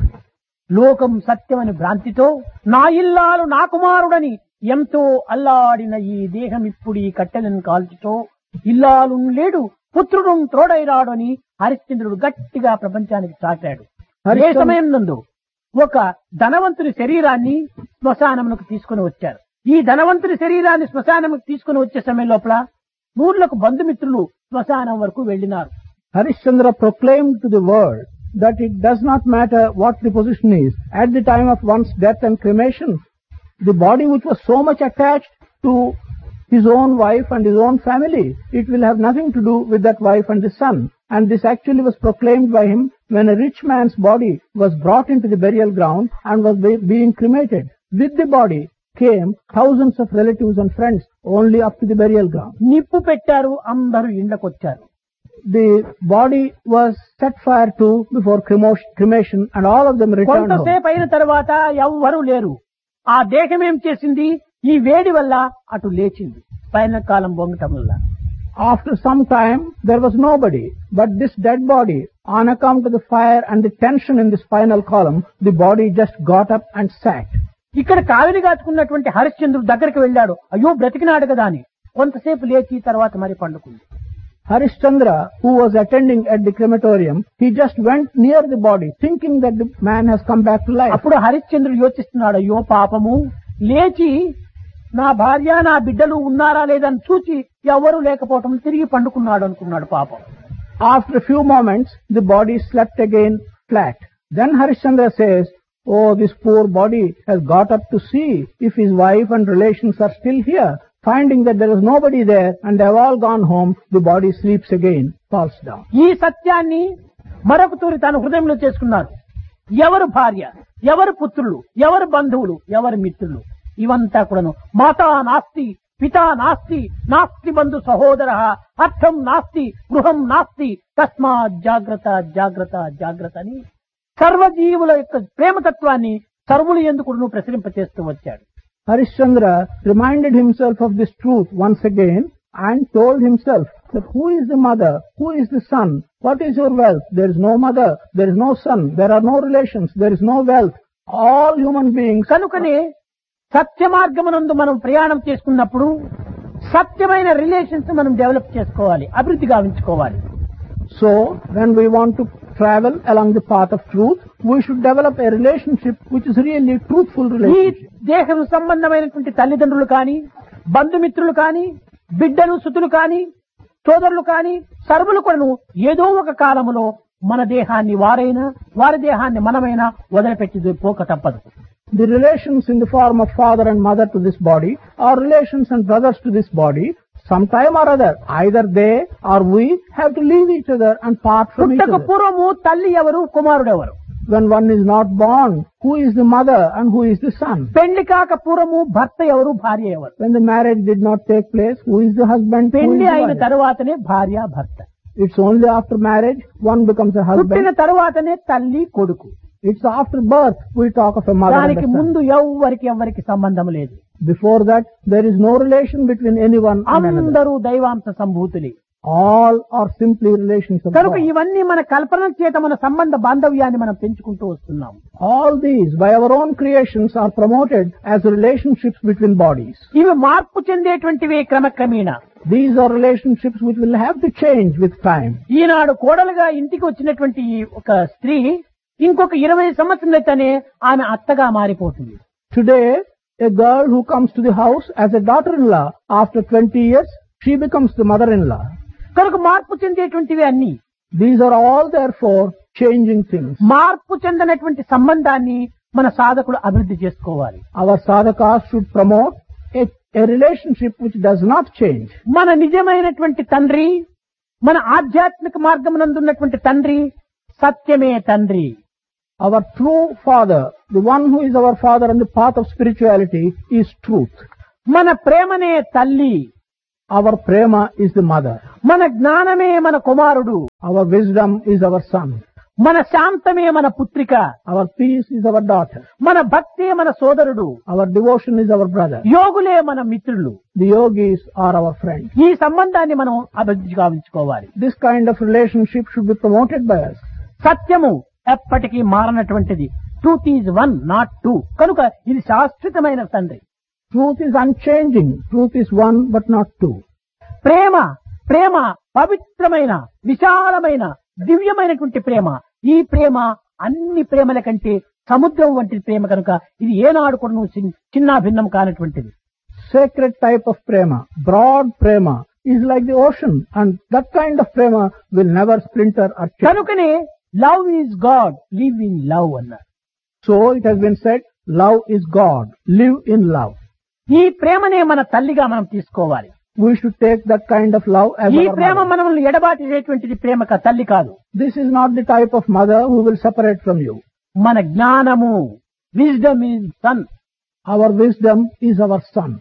లోకం సత్యమని భ్రాంతితో నా ఇల్లాలు నా కుమారుడని ఎంతో అల్లాడిన ఈ దేహం ఇప్పుడు ఈ కట్టెలను కాల్చుతో ఇల్లాలు లేడు పుత్రుడు తోడైరాడు అని హరిశ్చంద్రుడు గట్టిగా ప్రపంచానికి చాటాడు. అదే సమయం నందు ఒక ధనవంతుని శరీరాన్ని శ్మశానమునకు తీసుకుని వచ్చారు. ఈ ధనవంతుని శరీరాన్ని శ్మశానముకు తీసుకుని వచ్చే సమయం లోపల నూర్లకు బంధుమిత్రులు శ్మశానం వరకు వెళ్లినారు. Harishchandra proclaimed to the world that it does not matter what the position is. At the time of one's death and cremation, the body which was so much attached to his own wife and his own family, it will have nothing to do with that wife and his son. And this actually was proclaimed by him when a rich man's body was brought into the burial ground and was being cremated. With the body came thousands of relatives and friends only up to the burial ground. నిప్పు పెట్టారు, అందరూ ఇండ్లకొచ్చారు. The body was set fire to before cremation and all of them returned home. కొంతసేపు అయిన తర్వాత ఎవ్వరూ లేరు. ఆ దేహం ఏం చేసింది? ఈ వేడి వల్ల అటు లేచింది. పైన కాలం బొంగటం వల్ల. After some time, there was nobody, but this dead body, on account of the fire and the tension in the spinal column, the body just got up and sat. ఇక్కడ కావిలి కాచుకున్నటువంటి హరిశ్చంద్రుడు దగ్గరికి వెళ్ళాడు. అయ్యో బ్రతికినాడు కదా అని కొంతసేపు లేచి తర్వాత మరి పండుకుంది. Harishchandra, who was attending at the crematorium, he just went near the body, thinking that the man has come back to life. అప్పుడు హరిశ్చంద్రుడు యోచిస్తున్నాడు, అయ్యో పాపము, లేచి నా భార్య నా బిడ్డలు ఉన్నారా లేదని చూచి ఎవరు లేకపోవటం తిరిగి పండుకున్నాడు అనుకున్నాడు పాపం. After a few moments, the body slept again flat. Then Harishchandra says, oh, this poor body has got up to see if his wife and relations are still here. Finding that there was nobody there and they have all gone home, the body sleeps again, falls down. ఈ సత్యాన్ని మరొక తూరి తన హృదయంలో చేసుకున్నాడు. ఎవరు భార్య, ఎవరు పుత్రులు, ఎవరు బంధువులు, ఎవరు మిత్రులు, ఇవంతా కూడాను మాతా నాస్తి, పితా నాస్తి, నాస్తి బంధు సహోదర, అర్థం నాస్తి, గృహం నాస్తి, తస్మాత్ జాగ్రత్త జాగ్రత్త జాగ్రత్త అని సర్వజీవుల యొక్క ప్రేమతత్వాన్ని సర్వులు ఎందుకు ప్రసరింపచేస్తూ వచ్చాడు. Harishchandra reminded himself of this truth once again and told himself that who is the mother, who is the son, what is your wealth? There is no mother, there is no son, there are no relations, there is no wealth. All human beings. కనుకనే సత్య మార్గమునందు మనం ప్రయాణం చేసుకున్నప్పుడు సత్యమైన relations మనం develop చేసుకోవాలి, అభివృద్ధి గావించుకోవాలి. So, when we want to travel along the path of truth, we should develop a relationship which is really truthful ఈ relationship. దేహం సంబంధమైనటువంటి తల్లిదండ్రులు కానీ, బంధుమిత్రులు కానీ, బిడ్డలు సుతులు కానీ, సోదరులు కానీ, సర్వులు కూడాను ఏదో ఒక కాలములో మన దేహాన్ని వారైనా, వారి దేహాన్ని మనమైనా వదిలిపెట్టి పోక తప్పదు. The relations in the form of father and mother to this body, or relations and brothers to this body, sometime or other, either they or we have to leave each other and part from each పుట్టక other. పూర్వము తల్లి ఎవరు, కుమారుడు ఎవరు? When one is not born, who is the mother and who is the son? పెళ్లి కాక పూర్వము భర్త ఎవరు, భార్య ఎవరు? When the marriage did not take place, who is the husband? Who is పెళ్లి the అయిన wife? తరువాతనే భార్య భర్త. It's only after marriage one becomes a పుట్టిన husband. తరువాతనే తల్లి కొడుకు. It's after birth we talk of a mother and దానికి a son. ముందు ఎవరికి సంబంధం లేదు. Before that, there is no relation between anyone and another. అందరూ దైవాంశ సంభూతులే. All are simply relations of కనుక God. ఇవన్నీ మన కల్పన చేత మన సంబంధ బాంధవ్యాన్ని మనం పెంచుకుంటూ వస్తున్నాం. All these, by our own creations, are promoted as relationships between bodies. ఇవి మార్పు చెందేటువంటివే క్రమక్రమేణా. These are relationships which will have to change with time. ఈనాడు కోడలుగా ఇంటికి వచ్చినటువంటి ఒక స్త్రీ ఇంకొక 20 సంవత్సరాలైతేనే ఆమె అత్తగా మారిపోతుంది. Today, a girl who comes to the house as a daughter-in-law, after 20 years, she becomes the mother-in-law. కనుక మార్పు చెందేటువంటివి అన్ని. These are all therefore changing things. మార్పు చెందినటువంటి సంబంధాన్ని మన సాధకులు అభివృద్ధి చేసుకోవాలి. Our sadhakas should promote a relationship which does not change. మన నిజమైనటువంటి తండ్రి, మన ఆధ్యాత్మిక మార్గమునందున్నటువంటి తండ్రి సత్యమే తండ్రి. Our true father, the one who is our father on the path of spirituality, is truth. మన ప్రేమనే తల్లి, Our prema is the mother. మన జ్ఞానమే మన కుమారుడు, Our wisdom is our son. మన శాంతమే మన పుత్రిక, Our peace is our daughter. మన భక్తే మన సోదరుడు, Our devotion is our brother. యోగులే మన మిత్రులు. The yogis are our friends. ఈ సంబంధాన్ని మనం అభివృద్ధి గావించుకోవాలి. This kind of relationship should be promoted by us. సత్యము ఎప్పటికీ మారనటువంటిది. Truth is one not two. కనుక ఇది శాశ్వతమైన తండ్రి. Truth is unchanging. Truth is one but not two. ప్రేమ ప్రేమ పవిత్రమైన విశాలమైన దివ్యమైనటువంటి ప్రేమ. ఈ ప్రేమ అన్ని ప్రేమల కంటే సముద్రం వంటి ప్రేమ కనుక ఇది ఏనాడు కూడా చిన్న భిన్నం కానటువంటిది. Sacred type of prema, broad prema, is like the ocean, and that kind of prema will never splinter or change. కనుకనే love is God, live in love అన్నారు. So it has been said, love is God, live in love. ఈ ప్రేమనే మన తల్లిగా మనం తీసుకోవాలి. We should take that kind of love as ఈ our Prema mother. మనల్ని ఎడబాటేటువంటిది ప్రేమ తల్లి కాదు. This is not the type of mother who will separate from you. మన జ్ఞానము, wisdom is sun. Our wisdom is our son.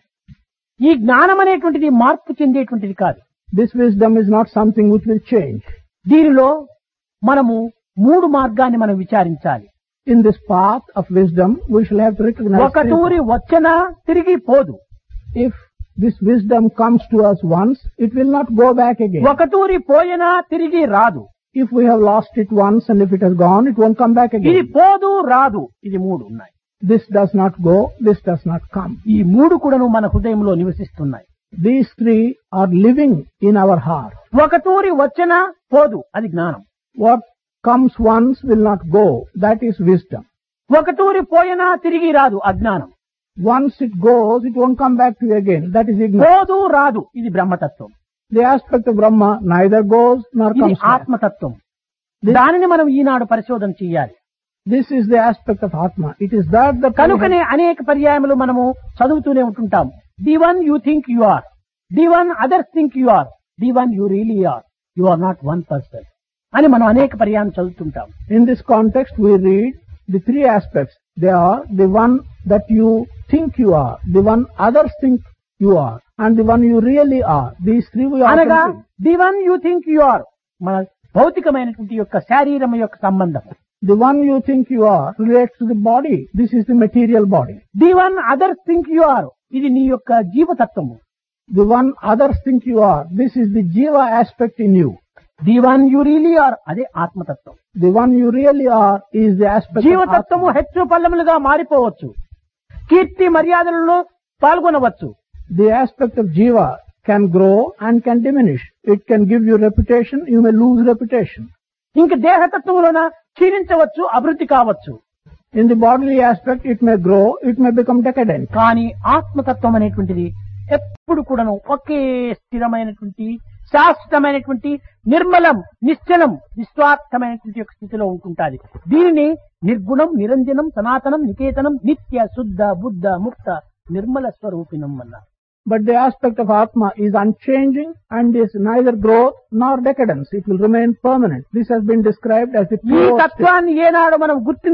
ఈ జ్ఞానం అనేటువంటిది మార్పు చెందేటువంటిది కాదు. This wisdom is not something which will change. దీనిలో మనము మూడు మార్గాన్ని మనం విచారించాలి. In this path of wisdom, we shall have to recognize ఒక తూరి వచ్చినా తిరిగి పోదు. if this wisdom comes to us once, it will not go back again. ఒక తూరి పోయినా తిరిగి రాదు. If we have lost it once and if it has gone, it won't come back ఇది again. పోదు రాదు, ఇది మూడు ఉన్నాయి. This does not go, this does not come. ఈ మూడు కూడాను మన హృదయంలో నివసిస్తున్నాయి. These three are living in our heart. ఒక తూరి వచ్చినా పోదు, అది జ్ఞానం. What comes once will not go, that is wisdom. ఒక తూరి పోయినా తిరిగి రాదు, అజ్ఞానం. Once it goes, it won't come back to you again, that is ignorance. పోదు రాదు, ఇది బ్రహ్మతత్వం. The aspect of Brahma neither goes nor ఇది comes back. ఆత్మతత్వం. దానిని మనం ఈనాడు పరిశోధన చేయాలి. This is the aspect of Atma. It is that we కనుకనే అనేక పర్యాయములు మనము చదువుతూనే ఉంటుంటాం. The one you think you are, the one others think you are, the one you really are, you are not one person అని మనం అనేక పర్యాయం చదువుతుంటాం. In this context, we read the three aspects. They are the one that you think you are, the one others think you are, and the one you really are. These three we are. అనగా the one you think you are మన భౌతికమైనటువంటి యొక్క శారీరం యొక్క సంబంధం. The one you think you are relates to the body. This is the material body. The one others think you are, ఇది నీ యొక్క జీవతత్వము. The one others think you are, this is the jiva aspect in you. The one you really are, అదే ఆత్మతత్వం. The one you really are is the aspect of జీవతత్వము Atma. హెచ్చు పల్లములుగా మారిపోవచ్చు, కీర్తి మర్యాదలలో పాల్గొనవచ్చు. The aspect of jiva can grow and can diminish. It can give you reputation, you may lose reputation. ఇంక దేహతత్వములోన క్షీణించవచ్చు, అభివృద్ధి కావచ్చు. In the bodily aspect, it may grow, it may become decadent. కానీ ఆత్మతత్వం అనేటువంటిది ఎప్పుడు కూడాను ఒకే స్థిరమైనటువంటి శాశ్వతమైనటువంటి నిర్మలం, నిశ్చలం, నిస్వార్థమైనటువంటి యొక్క స్థితిలో ఉంటుంటాది. దీనిని నిర్గుణం, నిరంజనం, సనాతనం, నికేతనం, నిత్య శుద్ధ బుద్ధ ముక్త నిర్మల స్వరూపిణం అన్నారు. But the aspect of Atma is unchanging and is neither growth nor decadence. It will remain permanent. This has been described as the ఈ pure state. తత్వాన్ని ఏనాడు మనం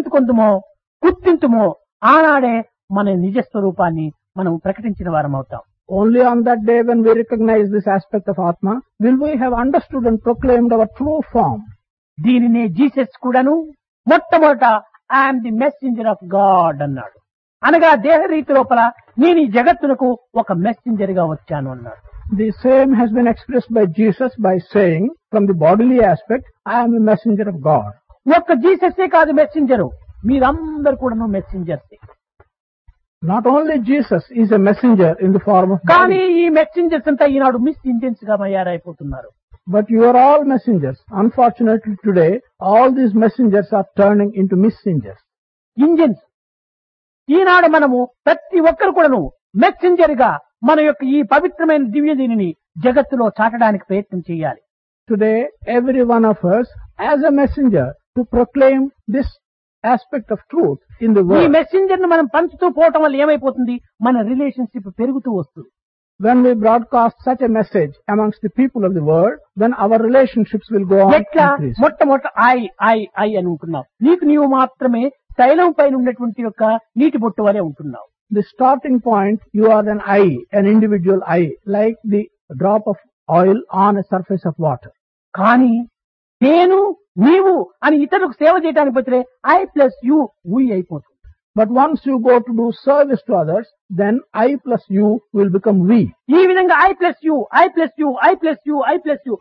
గుర్తింతుమో ఆనాడే మన నిజ స్వరూపాన్ని మనం ప్రకటించిన వారం అవుతాం. Only on that day when we recognize this aspect of Atma will we have understood and proclaimed our true form. దీనినే జీసస్ కూడాను మొట్టమొదట I'm the messenger of God అన్నాడు. అనగా దేహ రీతి లోపల నేను ఈ జగత్తునకు ఒక మెసెంజర్ గా వచ్చాను అన్నాడు. The same has been expressed by Jesus by saying, from the bodily aspect, I am a messenger of God. ఒక్క జీసస్సే కాదు మెసెంజరు, మీరందరూ కూడాను మెసెంజర్సే. Not only Jesus is a messenger in the form of కానీ body, ఈ messengers అంతా ఈనాడు miss Indians గా తయారైపోతున్నారు. but you are all messengers. Unfortunately today, all these messengers are turning into messengers. Engines. ఈనాడు మనము ప్రతి ఒక్కరు కూడాను మెసెంజర్ గా మన యొక్క ఈ పవిత్రమైన దివ్య దీనిని జగత్తులో చాటడానికి ప్రయత్నం చేయాలి. Today, every one of us as a messenger to proclaim this aspect of truth in the ఈ world. మెసెంజర్ ను మనం పంచుతూ పోవటం వల్ల ఏమైపోతుంది, మన రిలేషన్షిప్ పెరుగుతూ వస్తుంది. When we broadcast such a message amongst the people of the world, then our relationships will go on ఎట్లా increasing. మొట్టమొదట ఐ అని ఉంటున్నావు. నీకు నీవు మాత్రమే తైలం పైన ఉన్నటువంటి యొక్క నీటి బొట్టు వలె ఉంటున్నావు. The starting point, you are an eye, an individual eye, like the drop of oil on a surface of water. కానీ నేను నీవు అని ఇతరులకు సేవ చేయడానికి పోతే ఐ ప్లస్ యు వి అయిపోతుంది. But once you go to do service to others, then I plus you will become we. ఈ విధంగా I plus you I plus you I plus you I plus you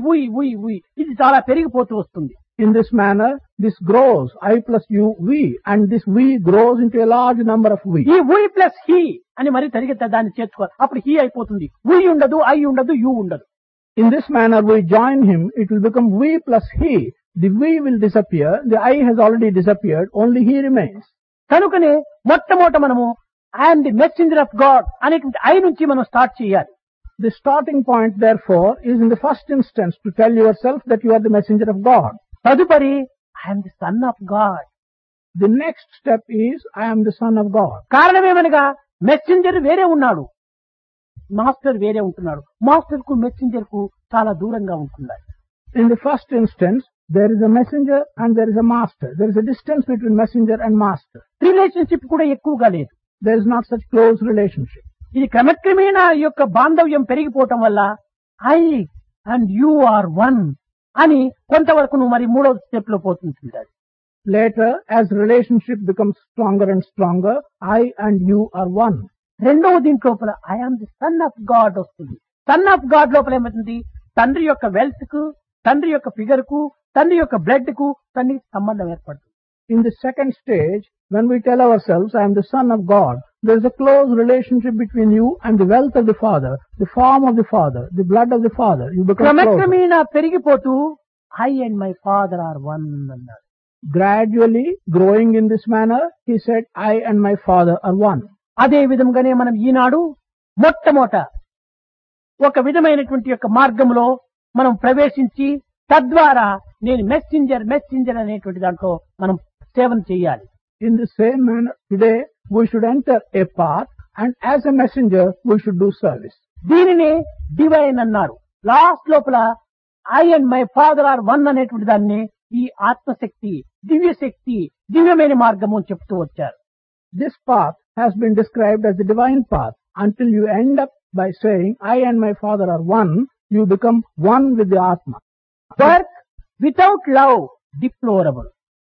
వి ఇది చాలా పెరిగిపోతూ వస్తుంది. In this manner, this grows, I plus you, we, and this we grows into a large number of we. ఈ వి plus he అని మరి తరిగితే దాన్ని చేర్చుకోవాలి. అప్పుడు he అయిపోతుంది. వి ఉండదు, ఐ ఉండదు, యు ఉండదు. In this manner, we join him, it will become we plus he. The we will disappear, the I has already disappeared, only he remains. కనుకనే మొట్టమొదట మనము I'm the messenger of God అనేటువంటి I నుంచి మనం start చేయాలి. The starting point, therefore, is in the first instance to tell yourself that you are the messenger of God. తదుపరి I'm the son of God. The next step is, I am the son of God. కారణమేమనగా messenger వేరే ఉన్నాడు, master వేరే ఉంటున్నాడు. Master కు messenger కు చాలా దూరంగా ఉంటున్నాడు. In the first instance, there is a messenger and there is a master. There is a distance between messenger and master. Relationship కూడా ఎక్కువగా లేదు. There is not such close relationship. ఇది క్రమక్రమేణా ఈ యొక్క బాంధవ్యం పెరిగిపోవటం వల్ల I and you are one అని కొంతవరకు నువ్వు మరి మూడవ స్టెప్ లో పోతుంటాడు. Later, as relationship becomes stronger and stronger, I and you are one. రెండవ దీంట్లోపల I am the son of God వస్తుంది. సన్ ఆఫ్ గాడ్ లోపల ఏమవుతుంది? తండ్రి యొక్క వెల్త్ కు, తండ్రి యొక్క ఫిగర్ కు, తండ్రి యొక్క బ్లడ్ కు తండ్రికి సంబంధం ఏర్పడుతుంది. In the second stage, when we tell ourselves, I am the son of God, there is a close relationship between you and the wealth of the Father, the form of the Father, the blood of the Father. You become closer. క్రమక్రమేణా పెరిగిపోతూ I and my father are one అన్నాడు. Gradually, growing in this manner, he said, I and my Father are one. అదే విధంగానే మనం ఈనాడు మొట్టమొదట ఒక విధమైనటువంటి యొక్క మార్గంలో మనం ప్రవేశించి తద్వారా నేను మెసెంజర్ అనేటువంటి దాంట్లో మనం సేవన చేయాలి. In the same manner, today we should enter a path, and as a messenger we should do service. దీనినే డివైన్ అన్నారు. లాస్ట్ లోపల I and my father are one అనేటువంటి దాన్ని ఈ ఆత్మశక్తి, దివ్యశక్తి, దివ్యమైన మార్గము అని చెప్తూ వచ్చారు. This path has been described as the divine path until you end up by saying, I and my Father are one. You become one with the Atma. Work without love, deplorable.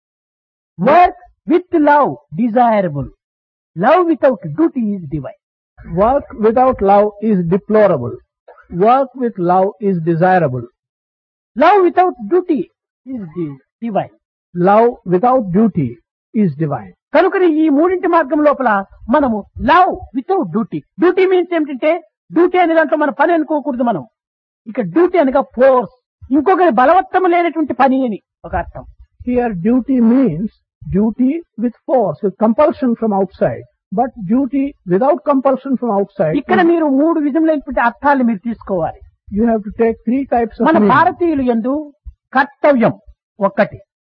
Work with love, desirable. Love without duty is divine. Work without love is deplorable. Work with love is desirable. Love without duty is divine. Love without duty is divine. కనుకని ఈ మూడింటి మార్గం లోపల మనము love without duty. Duty means ఏమిటంటే, duty అనే దాంట్లో మన పని అనుకోకూడదు. మనం ఇక డ్యూటీ అనగా ఫోర్స్, ఇంకొకరి బలవత్తము లేనటువంటి పని అని ఒక అర్థం. Here duty means duty with force, with compulsion from outside. But duty without compulsion from outside. ఇక్కడ మీరు మూడు విధములైనటువంటి అర్థాలు మీరు తీసుకోవాలి. You have to take three types of మన meaning. భారతీయులు యందు కర్తవ్యం ఒకటి.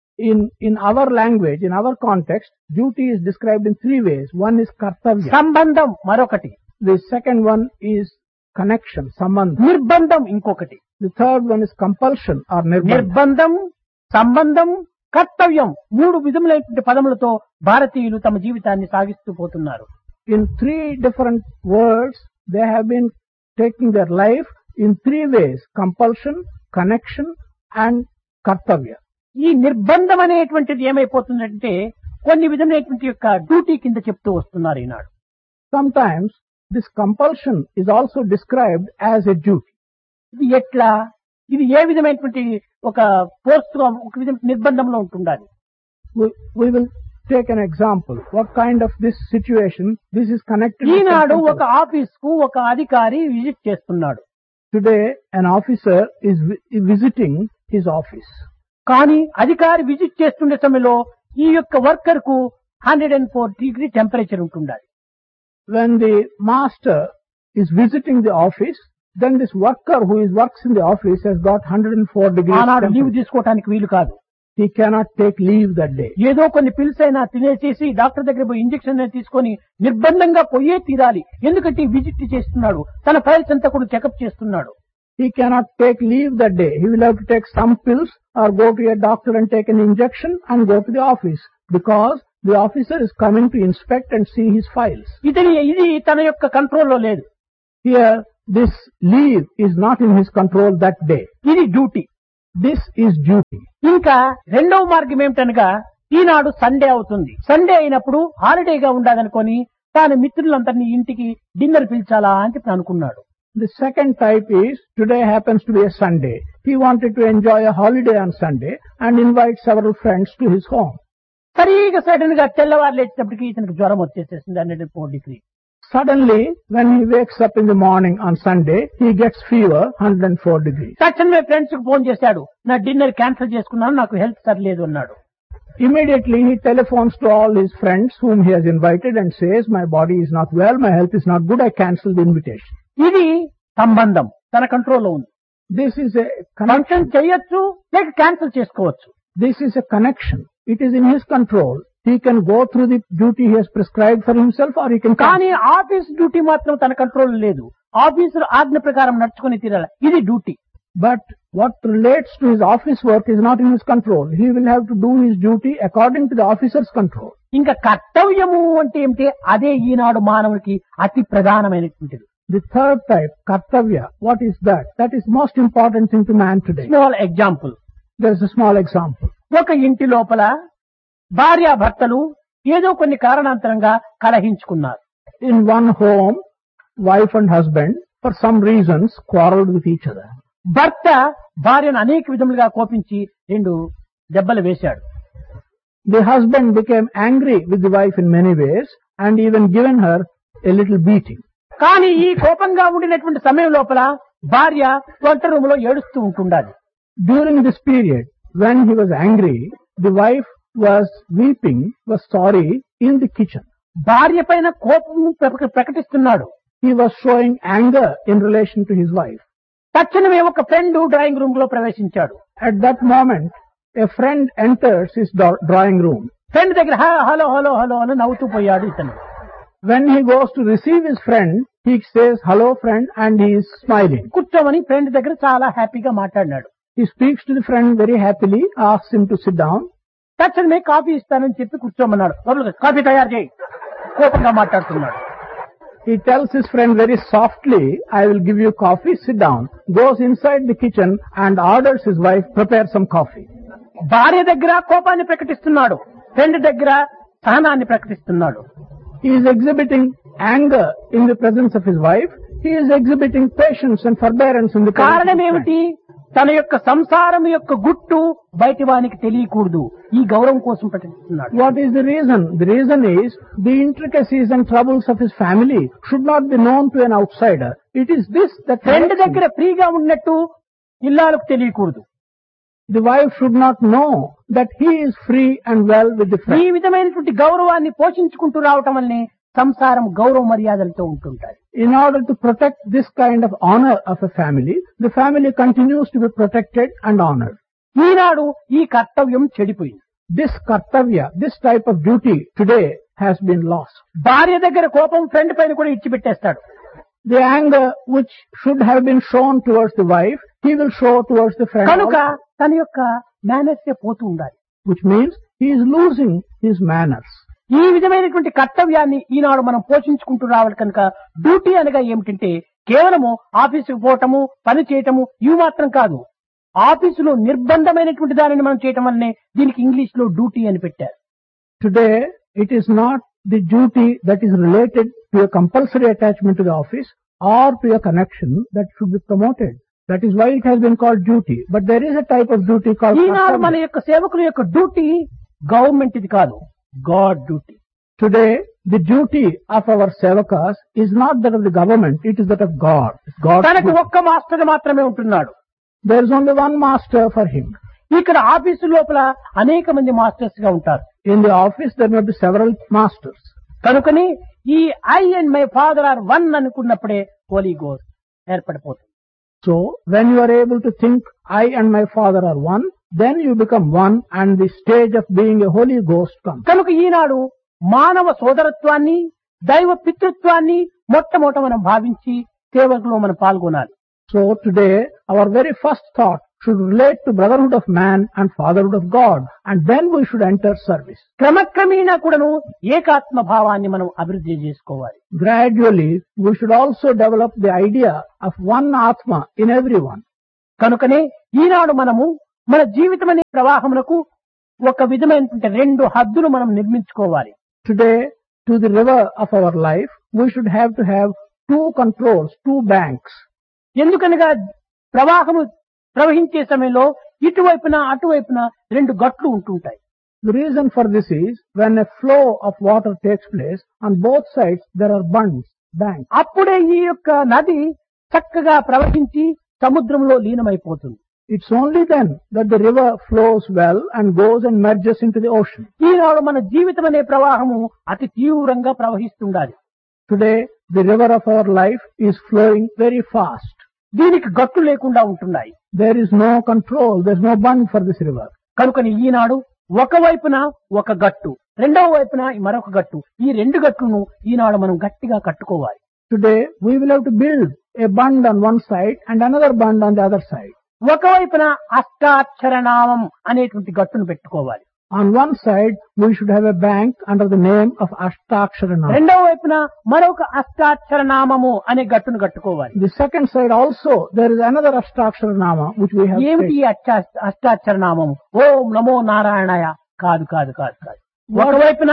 In our language, in our context, duty is described in three ways. One is kartavya. సంబంధం మరొకటి. The second one is connection, sambandha. నిర్బంధం ఇంకొకటి. The third one is compulsion or nirbandha. నిర్బంధం, సంబంధం, కర్తవ్యం మూడు విధములైనటువంటి పదములతో భారతీయులు తమ జీవితాన్ని సాగిస్తూ పోతున్నారు. In three different words, they have been taking their life in three ways: compulsion, connection and kartavya. ఈ నిర్బంధం అనేటువంటిది ఏమైపోతుందంటే కొన్ని విధమైనటువంటి యొక్క డ్యూటీ కింద చెప్తూ వస్తున్నారు ఈనాడు. Sometimes this compulsion is also described as a duty. ఇది ఎట్లా, ఇది ఏ విధమైనటువంటి ఒక ఫోర్స్ గా ఒక విధమైన నిర్బంధంలో ఉంటుండాలి. We will take an example. What kind of this situation? This is connected. ఈనాడు ఒక ఆఫీస్ కు ఒక అధికారి విజిట్ చేస్తున్నాడు. Today an officer is visiting his office. కానీ అధికారి విజిట్ చేస్తుండే సమయంలో ఈ యొక్క వర్కర్ కు 104 డిగ్రీ టెంపరేచర్ ఉంటుండాలి. When the master is visiting the office, then this worker who works in the office has got 104 degrees ఆనాడు లీవ్ temperature. తీసుకోవడానికి వీలు కాదు. he cannot take leave that day. ఏదో కొన్ని పిల్స్ అయినా తినేసేసి డాక్టర్ దగ్గర పోయి ఇంజెక్షన్ తీసుకొని నిర్బంధంగా పోయే తీరాలి. ఎందుకంటే విజిట్ చేస్తున్నాడు, తన ఫైల్స్ అంతా కూడా చెకప్ చేస్తున్నాడు. He cannot take leave that day. He will have to take some pills or go to a doctor and take an injection and go to the office because the officer is coming to inspect and see his files. ఇది తన యొక్క కంట్రోల్లో లేదు. Here, this leave is not in his control that day. ఇది duty. This is duty. ఇంకా రెండవ మార్గం ఏమిటనగా, ఈనాడు Sunday అవుతుంది. సండే అయినప్పుడు హాలిడేగా ఉండాలనుకొని తాను మిత్రులందరినీ ఇంటికి డిన్నర్ పిలిచాలా అని చెప్పి అనుకున్నాడు. The second type is, today happens to be a Sunday. He wanted to enjoy a holiday on Sunday and invite several friends to his home. సరిగా సడన్ గా తెల్లవారు లేచినప్పటికీ ఇతనికి జ్వరం వచ్చేసేసింది 104 degrees. Suddenly, when he wakes up in the morning on Sunday, he gets fever 104 degrees. తక్షణమే friends కు phone చేశాడు, నా dinner cancel చేసుకున్నాను, నాకు హెల్త్ సరిలేదు అన్నాడు. Immediately he telephones to all his friends whom he has invited and says, my body is not well, my health is not good, I cancel the invitation. ఇది సంబంధం తన కంట్రోల్లో ఉంది. This is a ఫంక్షన్ చేయొచ్చు లేక cancel చేసుకోవచ్చు. This is a connection. It is in his control. He can go through the duty he has prescribed for himself or he can కానీ office duty మాత్రం తన కంట్రోల్ లేదు. Officer ఆజ్ఞ ప్రకారం నడుచుకుని తీరాలి, ఇది duty. But what relates to his office work is not in his control. He will have to do his duty according to the officer's control. ఇంకా కర్తవ్యము అంటే ఏమిటి, అదే ఈనాడు మానవునికి అతి ప్రధానమైనటువంటిది. The third type, kartavya, what is that? That is most important thing to man today. Small example. There is a small example. ఒక ఇంటి లోపల భార్యాభర్తలు ఏదో కొన్ని కారణాంతరంగా కలహించుకున్నారు. In one home, wife and husband, for some reasons, quarreled with each other. భర్త భార్యను అనేక విధములుగా కోపించి 2 దెబ్బలు వేశాడు. The husband became angry with the wife in many ways and even given her a little beating. కానీ ఈ కోపంగా ఉండినటువంటి సమయం లోపల భార్య వంట రూములో ఏడుస్తూ ఉంటుండాలి. During this period, when he was angry, the wife was weeping, was sorry in the kitchen. భార్య పైన కోపం ప్రకటిస్తున్నాడు. He was showing anger in relation to his wife. తక్షణమే ఒక ఫ్రెండ్ డ్రాయింగ్ రూమ్ లో ప్రవేశించాడు. At that moment, a friend enters his drawing room. Friend దగ్గర hello hello hello అని నవ్వుతూ పోయాడు ఇతను. When he goes to receive his friend, he says, hello friend, and he is smiling. కూర్చోమని friend దగ్గర చాలా హ్యాపీగా మాట్లాడినాడు. He speaks to the friend very happily, asks him to sit down. తక్షణమే కాఫీ ఇస్తానని చెప్పి కూర్చోమన్నాడు. కాఫీ తయారు చేయి, కోపంగా మాట్లాడుతున్నాడు. He tells his friend very softly, I will give you coffee, sit down. Goes inside the kitchen and orders his wife, prepare some coffee. భార్య దగ్గర కోపాన్ని ప్రకటిస్తున్నాడు, ఫ్రెండ్ దగ్గర సహనాన్ని ప్రకటిస్తున్నాడు. He is exhibiting anger in the presence of his wife. He is exhibiting patience and forbearance in the presence of his కారణం friend. ఏమిటి? తన యొక్క సంసారం యొక్క గుట్టు బయటి వానికి తెలియకూడదు, ఈ గౌరవం కోసం ప్రకటిస్తున్నాడు. What is the reason? The reason is the intricacies and troubles of his family should not be known to an outsider. It is this that friend దగ్గర ఫ్రీగా ఉన్నట్టు ఇల్లాలకు తెలియకూడదు. the wife should not know that he is free and well with the ఈ friend. విధమైనటువంటి గౌరవాన్ని పోషించుకుంటూ రావటం వల్లనే సంసారం గౌరవ మర్యాదలతో ఉంటుంటాయి. In order to protect this kind of honor of a family, the family continues to be protected and honored. ఈనాడు ఈ కర్తవ్యం చెడిపోయింది. This kartavya, this type of duty today has been lost. భార్య దగ్గర కోపం ఫ్రెండ్ పైన కూడా ఇచ్చిపెట్టేస్తాడు. The anger which should have been shown towards the wife, he will show towards the friend కనుక also, తన యొక్క మేనర్స్ పోతూ ఉండాలి. which means he is losing his manners. ఈ విధమైనటువంటి కర్తవ్యాన్ని ఈనాడు మనం పోషించుకుంటూ రావాలి. కనుక డ్యూటీ అనగా ఏమిటంటే కేవలము ఆఫీసుకు పోవటము, పని చేయటము ఇవి మాత్రం కాదు. ఆఫీసులో నిర్బంధమైనటువంటి దానిని మనం చేయటం వల్లనే దీనికి ఇంగ్లీష్ లో డ్యూటీ అని పెట్టారు. Today, it is not the duty that is related to a compulsory attachment to the office or to a connection that should be promoted. That is why it has been called duty. But there is a type of duty called ఈనాడు మన kartavya. యొక్క సేవకుల యొక్క duty government ఇది కాదు, guard duty. Today, the duty of our sevakas is not that of the government, it is that of God. It's God's తనకు duty. ఒక్క master మాత్రమే ఉంటున్నాడు. There is only one master for him. ఇక్కడ office లోపల అనేక మంది masters గా ఉంటారు. In the office, there may be several masters. కనుకని ఈ I and my father are one అనుకున్నప్పుడే Holi ghost ఏర్పడిపోతుంది. So, when you are able to think, I and my father are one, then you become one and the stage of being a Holy Ghost comes. కనుక ఈనాడు మానవ సోదరత్వాన్ని దైవ పితృత్వాన్ని మొట్టమొదట మనం భావించి సేవలో మనం పాల్గొనాలి. So today our very first thought should relate to brotherhood of man and fatherhood of God, and then we should enter service. క్రమక్రమేణా కూడాను ఏకాత్మ భావాన్ని మనం అభివృద్ధి చేసుకోవాలి. Gradually we should also develop the idea of one Atma in everyone. కనుకనే ఈనాడు మనము మన జీవితం అనే ప్రవాహమునకు ఒక విధమైనటువంటి రెండు హద్దులు మనం నిర్మించుకోవాలి. Today, to the river of our life, we should have to have two controls, two banks. ఎందుకనగా ప్రవాహము ప్రవహించే సమయంలో ఇటువైపున అటువైపున రెండు గట్లు ఉంటుంటాయి. The reason for this is when a flow of water takes place, on both sides there are banks. అప్పుడే ఈ యొక్క నది చక్కగా ప్రవహించి సముద్రంలో లీనమైపోతుంది. It's only then that the river flows well and goes and merges into the ocean. ఈనాడు మన జీవితం అనే ప్రవాహము అతి తీవ్రంగా ప్రవహిస్తుండాలి. Today, the river of our life is flowing very fast. దీనికి గట్టు లేకుండా ఉంటున్నాయి. There is no control, there is no bund for this river. కనుకని ఈనాడు ఒకవైపున ఒక గట్టు, రెండవ వైపున మరొక గట్టు, ఈ రెండు గట్టును ఈనాడు మనం గట్టిగా కట్టుకోవాలి. Today, we will have to build a bund on one side and another bund on the other side. ఒకవైపున అష్టాక్షర నామం అనేటువంటి గట్టును పెట్టుకోవాలి. On one side, we should have a bank under the name of Ashtakshara Nama. రెండవ వైపున మరొక అష్టాక్షర నామము అనే గట్టును కట్టుకోవాలి. The second side also, there is another Ashtakshara Nama which we have ఏమిటి అష్టాక్షర నామము? ఓం నమో నారాయణాయ కాదు కాదు కాదు కాదు. ఒకవైపున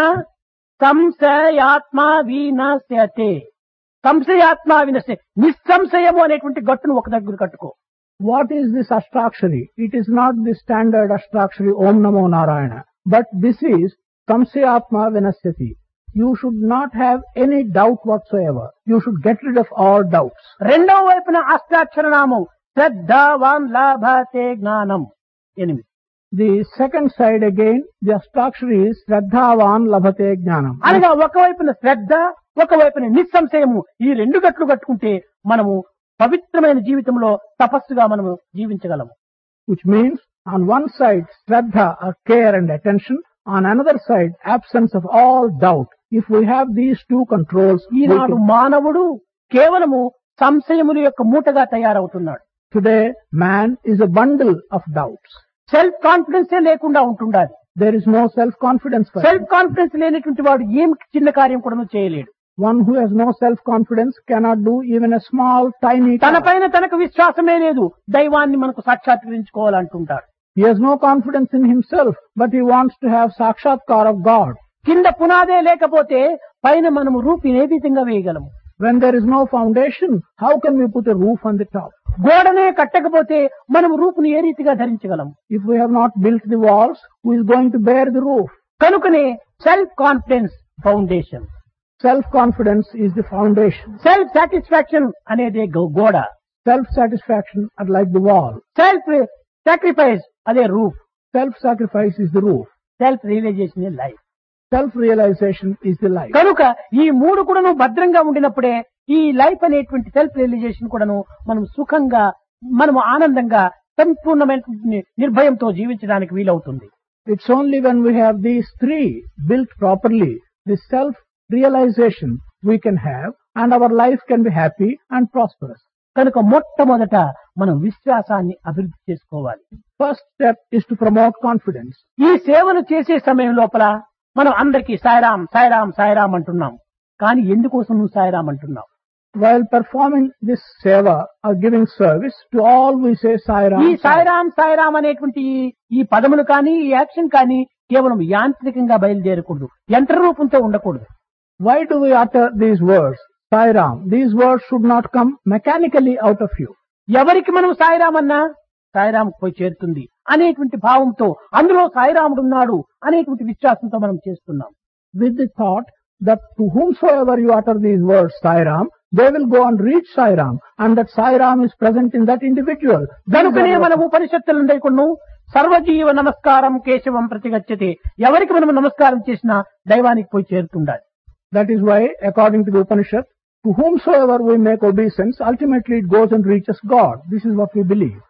సంశయాత్మ వినశ్యతే, సంశయాత్మ వినశ్య, నిస్సంశయము అనేటువంటి గట్టును ఒక దగ్గర కట్టుకో. What is this Ashtakshari? It is not the standard Ashtakshari Om Namo Narayana, but this is Samsayatma Vinasyati. You should not have any doubt whatsoever. You should get rid of all doubts. రెండవ వైపున అష్టాక్షర నామం శ్రద్ధావాన్ లభతే జ్ఞానం 8. The second side again, the Ashtakshari is Shraddhavan Labhate Jnanam. అనగా ఒకవైపున శ్రద్ధ, ఒకవైపున నిస్సంశయము, ఈ రెండు గట్లు కట్టుకుంటే మనము పవిత్రమైన జీవితంలో తపస్సుగా మనము జీవించగలము. Which means on one side Shraddha or care and attention, on another side absence of all doubt. If we have these two controls, ఈనాడు మానవుడు కేవలము సంశయముల యొక్క మూటగా తయారవుతున్నాడు. Today man is a bundle of doubts. Self confidence లేకుండా ఉంటుండాలి. There is no self-confidence. Self confidence లేనటువంటి వాడు ఏం చిన్న కార్యం కూడా చేయలేడు. One who has no self-confidence cannot do even a small, tiny task. తనపైన తనకు విశ్వాసమే లేదు, దైవాన్ని మనకు సాక్షాత్కరించుకోవాలంటుంటాడు. He has no confidence in himself, but he wants to have sakshatkar of God. కింద పునాదే లేకపోతే పైన మనము రూపు ఏ విధంగా వేయగలము? When there is no foundation, how can we put a roof on the top? గోడనే కట్టకపోతే మనము రూపుని ఏ రీతిగా ధరించగలము? If we have not built the walls, who is going to bear the roof? కనుకనే self confidence foundation, Self-confidence is the foundation. Self satisfaction అనేది గోడ, Self-satisfaction are like the wall. Self sacrifice అదే roof, Self-sacrifice is the roof. Self realisation life. Self-realization is the life. కనుక ఈ మూడు కూడాను భద్రంగా ఉండినప్పుడే ఈ లైఫ్ అనేటువంటి సెల్ఫ్ రియలైజేషన్ కూడాను మనం సుఖంగా, మనము ఆనందంగా, సంపూర్ణమైన నిర్భయంతో జీవించడానికి వీలవుతుంది. It's only when we have these three built properly, the self-realization we can have, and our life can be happy and prosperous. కనుక మొట్టమొదట మనం విశ్వాసాన్ని అభివృద్ధి చేసుకోవాలి. First step is to promote confidence. ఈ సేవను చేసే సమయం లోపల మనం అందరికీ సాయిరాం సాయిరాం సాయిరాం అంటున్నాం. కానీ ఎందుకోసం నువ్వు సాయిరాం అంటున్నావు? While performing this seva or giving service, to all we say Sai Ram. ఈ సాయిరాం సాయిరాం అనేటువంటి ఈ పదములు కానీ ఈ యాక్షన్ కానీ కేవలం యాంత్రికంగా బయలుదేరకూడదు, యంత్ర రూపంతో ఉండకూడదు. Why do we utter these words? Sai Ram. These words should not come mechanically out of you. ఎవరికి మనం సాయిరాం అన్నా సాయిరాం పోయి చేరుతుంది అనేటువంటి భావంతో, అందులో సాయిరాముడు ఉన్నాడు అనేటువంటి విశ్వాసంతో మనం చేస్తున్నాం. With the thought that to whomsoever you utter these words Sai Ram, they will go and reach Sai Ram, and that Sai Ram is present in that individual. కనుకనే మనం ఉపనిషత్తులు ఉండేకును సర్వజీవ నమస్కారం కేశవం ప్రతిగచ్చతే, ఎవరికి మనం నమస్కారం చేసినా దైవానికి పోయి చేరుతుండాలి. That is why, according to the Upanishad, to whomsoever we make obeisance, ultimately it goes and reaches God. This is what we believe.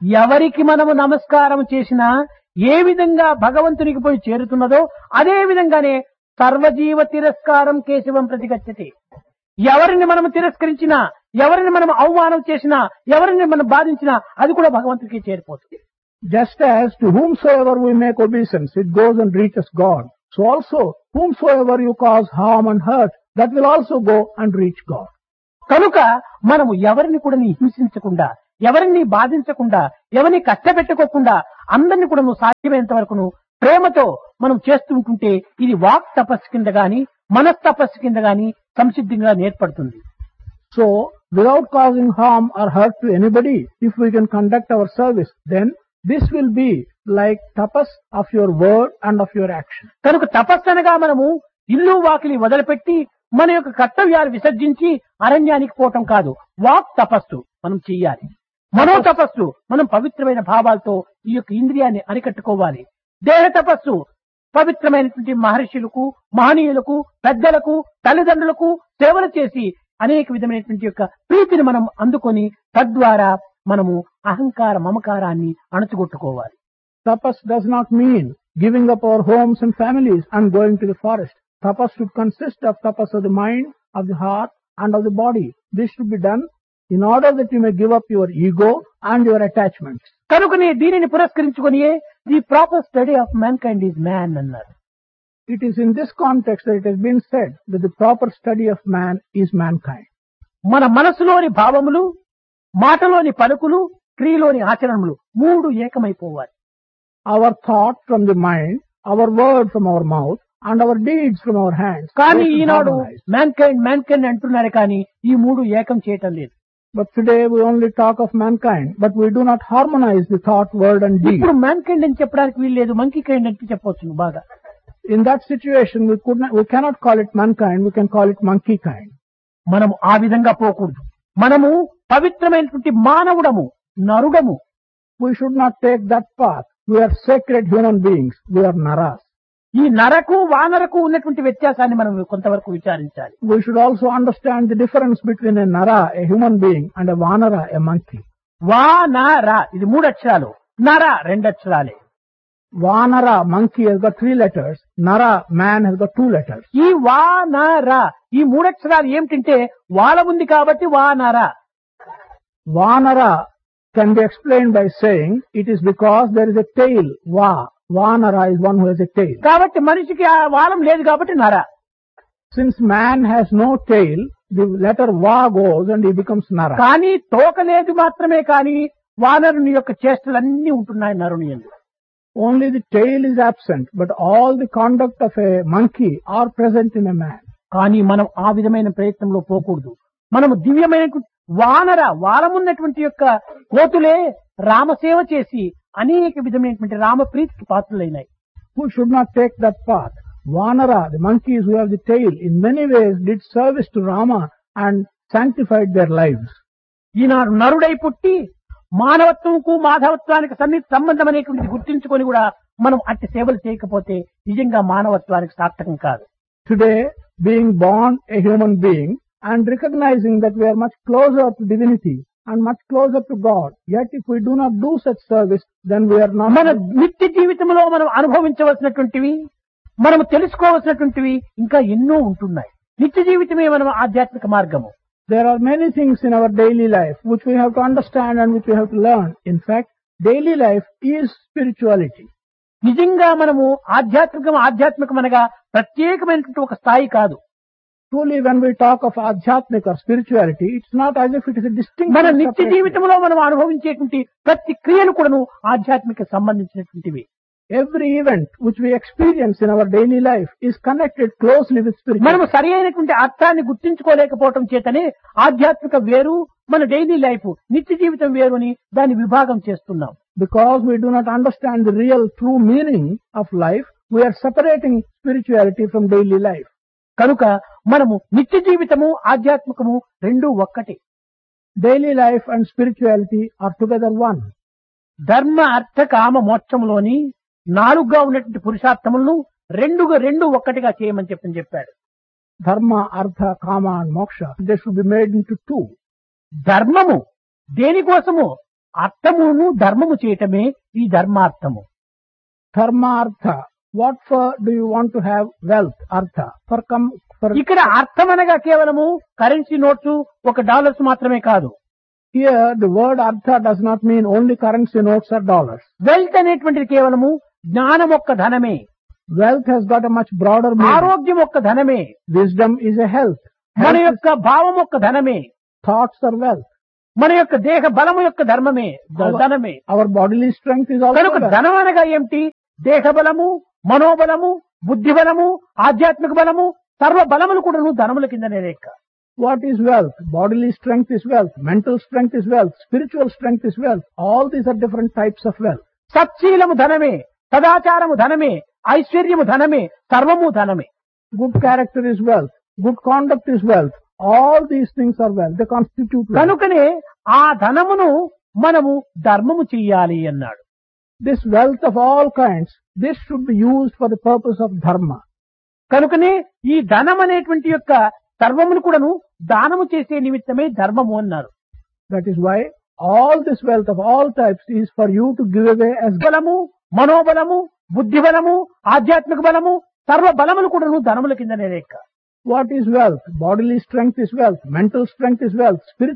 ఎవరికి మనము నమస్కారం చేసినా ఏ విధంగా భగవంతునికి పోయి చేరుతున్నదో అదే విధంగానే సర్వజీవ తిరస్కారం కేశవం ప్రతిగచ్చతి. ఎవరిని మనం తిరస్కరించినా, ఎవరిని మనం అవమానం చేసినా, ఎవరిని మనం బాధించినా అది కూడా భగవంతుడికి చేరిపోతుంది. Just as to whomsoever we make obeisance, it goes and reaches God. So also, whomsoever you cause harm and hurt, that will also go and reach God. కనుక మనము ఎవరిని కూడా హింసించకుండా, ఎవరిని బాధించకుండా, ఎవరిని కష్టపెట్టుకోకుండా అందరిని కూడా సాధ్యమైనంత వరకు ప్రేమతో మనం చేస్తుంటుంటే ఇది వాక్ తపస్సు కింద గాని మనస్తపస్సు కింద గాని సంసిద్ధంగా ఏర్పడుతుంది. So, without causing harm or hurt to anybody, if we can conduct our service, then this will be like tapas of your word and of your action. కనుక తపస్సు అనగా మనము ఇల్లు వాకిలి వదిలిపెట్టి మన యొక్క కర్తవ్యాలు విసర్జించి అరణ్యానికి పోవటం కాదు. వాక్ తపస్సు మనం చెయ్యాలి. మనో తపస్సు మనం పవిత్రమైన భావాలతో ఈ యొక్క ఇంద్రియాన్ని అరికట్టుకోవాలి. దేహ తపస్సు పవిత్రమైనటువంటి మహర్షులకు, మహనీయులకు, పెద్దలకు, తల్లిదండ్రులకు సేవలు చేసి అనేక విధమైనటువంటి యొక్క ప్రీతిని మనం అందుకొని తద్వారా మనము అహంకార మమకారాన్ని అణచుగొట్టుకోవాలి. Tapas does not mean giving up our homes and families and going to the forest. Tapas should consist of tapas of the mind, of the heart and of the body. This should be done in order that you may give up your ego and your attachments. కనుకనే దీనిని పురస్కరించుకొని the proper study of man kind is man అన్నారు. It is in this context that it has been said that the proper study of man is mankind. మన మనసులోని భావములు, మాటలోని పలుకులు, క్రియలోని ఆచరణలు మూడు ఏకమైపోవాలి. Our thought from the mind, our word from our mouth and our deeds from our hands. కానీ ఈనాడు man kind అంటున్నారు కానీ ఈ మూడు ఏకం చేయటం లేదు. But today we only talk of mankind, but we do not harmonize the thought, word and deed. ఇప్పుడు man kind అని చెప్పడానికి వీలు లేదు, మంకీ కైండ్ అంటే చెప్పొచ్చు బాగా. In that situation we cannot call it mankind, we can call it monkey kind. మనము ఆ విధంగా పోకూడదు. మనము పవిత్రమైనటువంటి మానవుడము, నరుడము. We should not take that path. We are sacred human beings. We are naras. ఈ నరకు వానరకు ఉన్నటువంటి వ్యత్యాసాన్ని మనం కొంతవరకు విచారించాలి. We should also understand the difference between a nara, a human being, and a vanara, a monkey. వానర ఇది మూడు అక్షరాలు, నర రెండు అక్షరాలే. Vanara, monkey, has got 3 letters. Nara, man, has got 2 letters. ఈ వానర ఈ మూడు అక్షరాలు ఏమిటంటే వాల ఉంది కాబట్టి వానర. Vanara can be explained by saying it is because there is a tail. Vanara is one who has a tail. కాబట్టి మనిషికి ఆ వాలం లేదు కాబట్టి నర. Since man has no tail, the letter va goes and he becomes nara. కానీ తోక లేదు మాత్రమే కానీ వానరుని యొక్క చేష్టలన్నీ ఉంటున్నాయి నరుని యందు. Only the tail is absent, but all the conduct of a monkey are present in a man. కానీ మనం ఆ విధమైన ప్రయత్నంలో పోకూడదు. మనము దివ్యమైన వానర వాలమున్నటువంటి యొక్క కోతులే రామసేవ చేసి అనేక విధమైనటువంటి రామప్రీతికి పాత్రలైనాయి. Who should not take that path? Vanara, the monkeys who have the tail, in many ways did service to Rama and sanctified their lives. ఈనాడు నరుడై పుట్టి మానవత్వంకు మాధవత్వానికి సంబంధం అనేటువంటిది గుర్తించుకొని కూడా మనం అట్టి సేవలు చేయకపోతే నిజంగా మానవత్వానికి సార్థకం కాదు. Today, being born a human being and recognizing that we are much closer to divinity and much closer to God, yet if we do not do such service, then we are not. మన నిత్య జీవితంలో మనం అనుభవించవలసినటువంటివి, మనం తెలుసుకోవలసినటువంటివి ఇంకా ఎన్నో ఉంటున్నాయి. నిత్య జీవితమే మనం ఆధ్యాత్మిక మార్గము. There are many things in our daily life which we have to understand and which we have to learn. In fact, daily life is spirituality. నిజంగా మనము ఆధ్యాత్మికం అనగా ప్రత్యేకమైనటువంటి ఒక స్థాయి కాదు. Truly, when we talk of adhyatmik or spirituality, it's not as if it is a distinct. మన నిత్య జీవితంలో మనం అనుభవించేటువంటి ప్రతి క్రియలు కూడాను ఆధ్యాత్మిక సంబంధించినటువంటివి. Every event which we experience in our daily life is connected closely with spirituality. మనము సరి అయినటువంటి అర్థాన్ని గుర్తించుకోలేకపోవటం చేతనే ఆధ్యాత్మిక వేరు, మన డైలీ లైఫ్ నిత్య జీవితం వేరు అని దాన్ని విభాగం చేస్తున్నాం. Because we do not understand the real true meaning of life, we are separating spirituality from daily life. కనుక మనము నిత్య జీవితము ఆధ్యాత్మికము రెండూ ఒక్కటే. Daily life and spirituality are together one. ధర్మ అర్థ కామ మోక్షములోని 4గా ఉన్నటువంటి పురుషార్థములను రెండు ఒక్కటిగా చేయమని చెప్పాడు. Dharma, artha, kama and moksha, they should be made into 2. ధర్మము దేనికోసము? అర్థమును ధర్మము చేయటమే ఈ ధర్మార్థము. Dharmartha. What for do you want to have wealth? Artha. For ఇక్కడ అర్థం అనగా కేవలము కరెన్సీ నోట్స్ $1 మాత్రమే కాదు. here the word artha does not mean only currency notes or dollars. Wealth అనేటువంటిది కేవలము జ్ఞానం ఒక్క ధనమే, Wealth has got a much broader meaning. ఆరోగ్యం ఒక్క ధనమే, Wisdom is a health. మన Health is యొక్క భావం ఒక్క ధనమే, thoughts are wealth. మన యొక్క దేహ బలము యొక్క ధర్మమే ధనమే. Our bodily strength is also కనుక wealth. ధనం అనగా ఏమిటి? దేహ బలము, మనోబలము, బుద్ధి బలము, ఆధ్యాత్మిక బలము, సర్వ బలములు కూడా ధనముల కిందనే లెక్క. What is wealth? Bodily strength is wealth. Mental strength is wealth. Spiritual strength is wealth. All these are different types of wealth. సత్శీలము ధనమే, సదాచారము ధనమే, ఐశ్వర్యము ధనమే, సర్వము ధనమే. Good character is wealth. Good conduct is wealth. All these things are wealth. They constitute wealth. కనుకనే ఆ ధనమును మనము ధర్మము చెయ్యాలి అన్నాడు. This wealth of all kinds, this should be used for the purpose of dharma. కనుకనే ఈ ధనం అనేటువంటి యొక్క సర్వమును కూడాను దానము చేసే నిమిత్తమే ధర్మము అన్నారు. That is why all this wealth of all types is for you to give away as బలము, మనోబలము, బుద్ధి బలము, ఆధ్యాత్మిక బలము, సర్వ బలములు కూడాను ధనముల కిందనే లెక్క. What is wealth? Bodily strength is wealth. Mental strength is wealth. Spiritual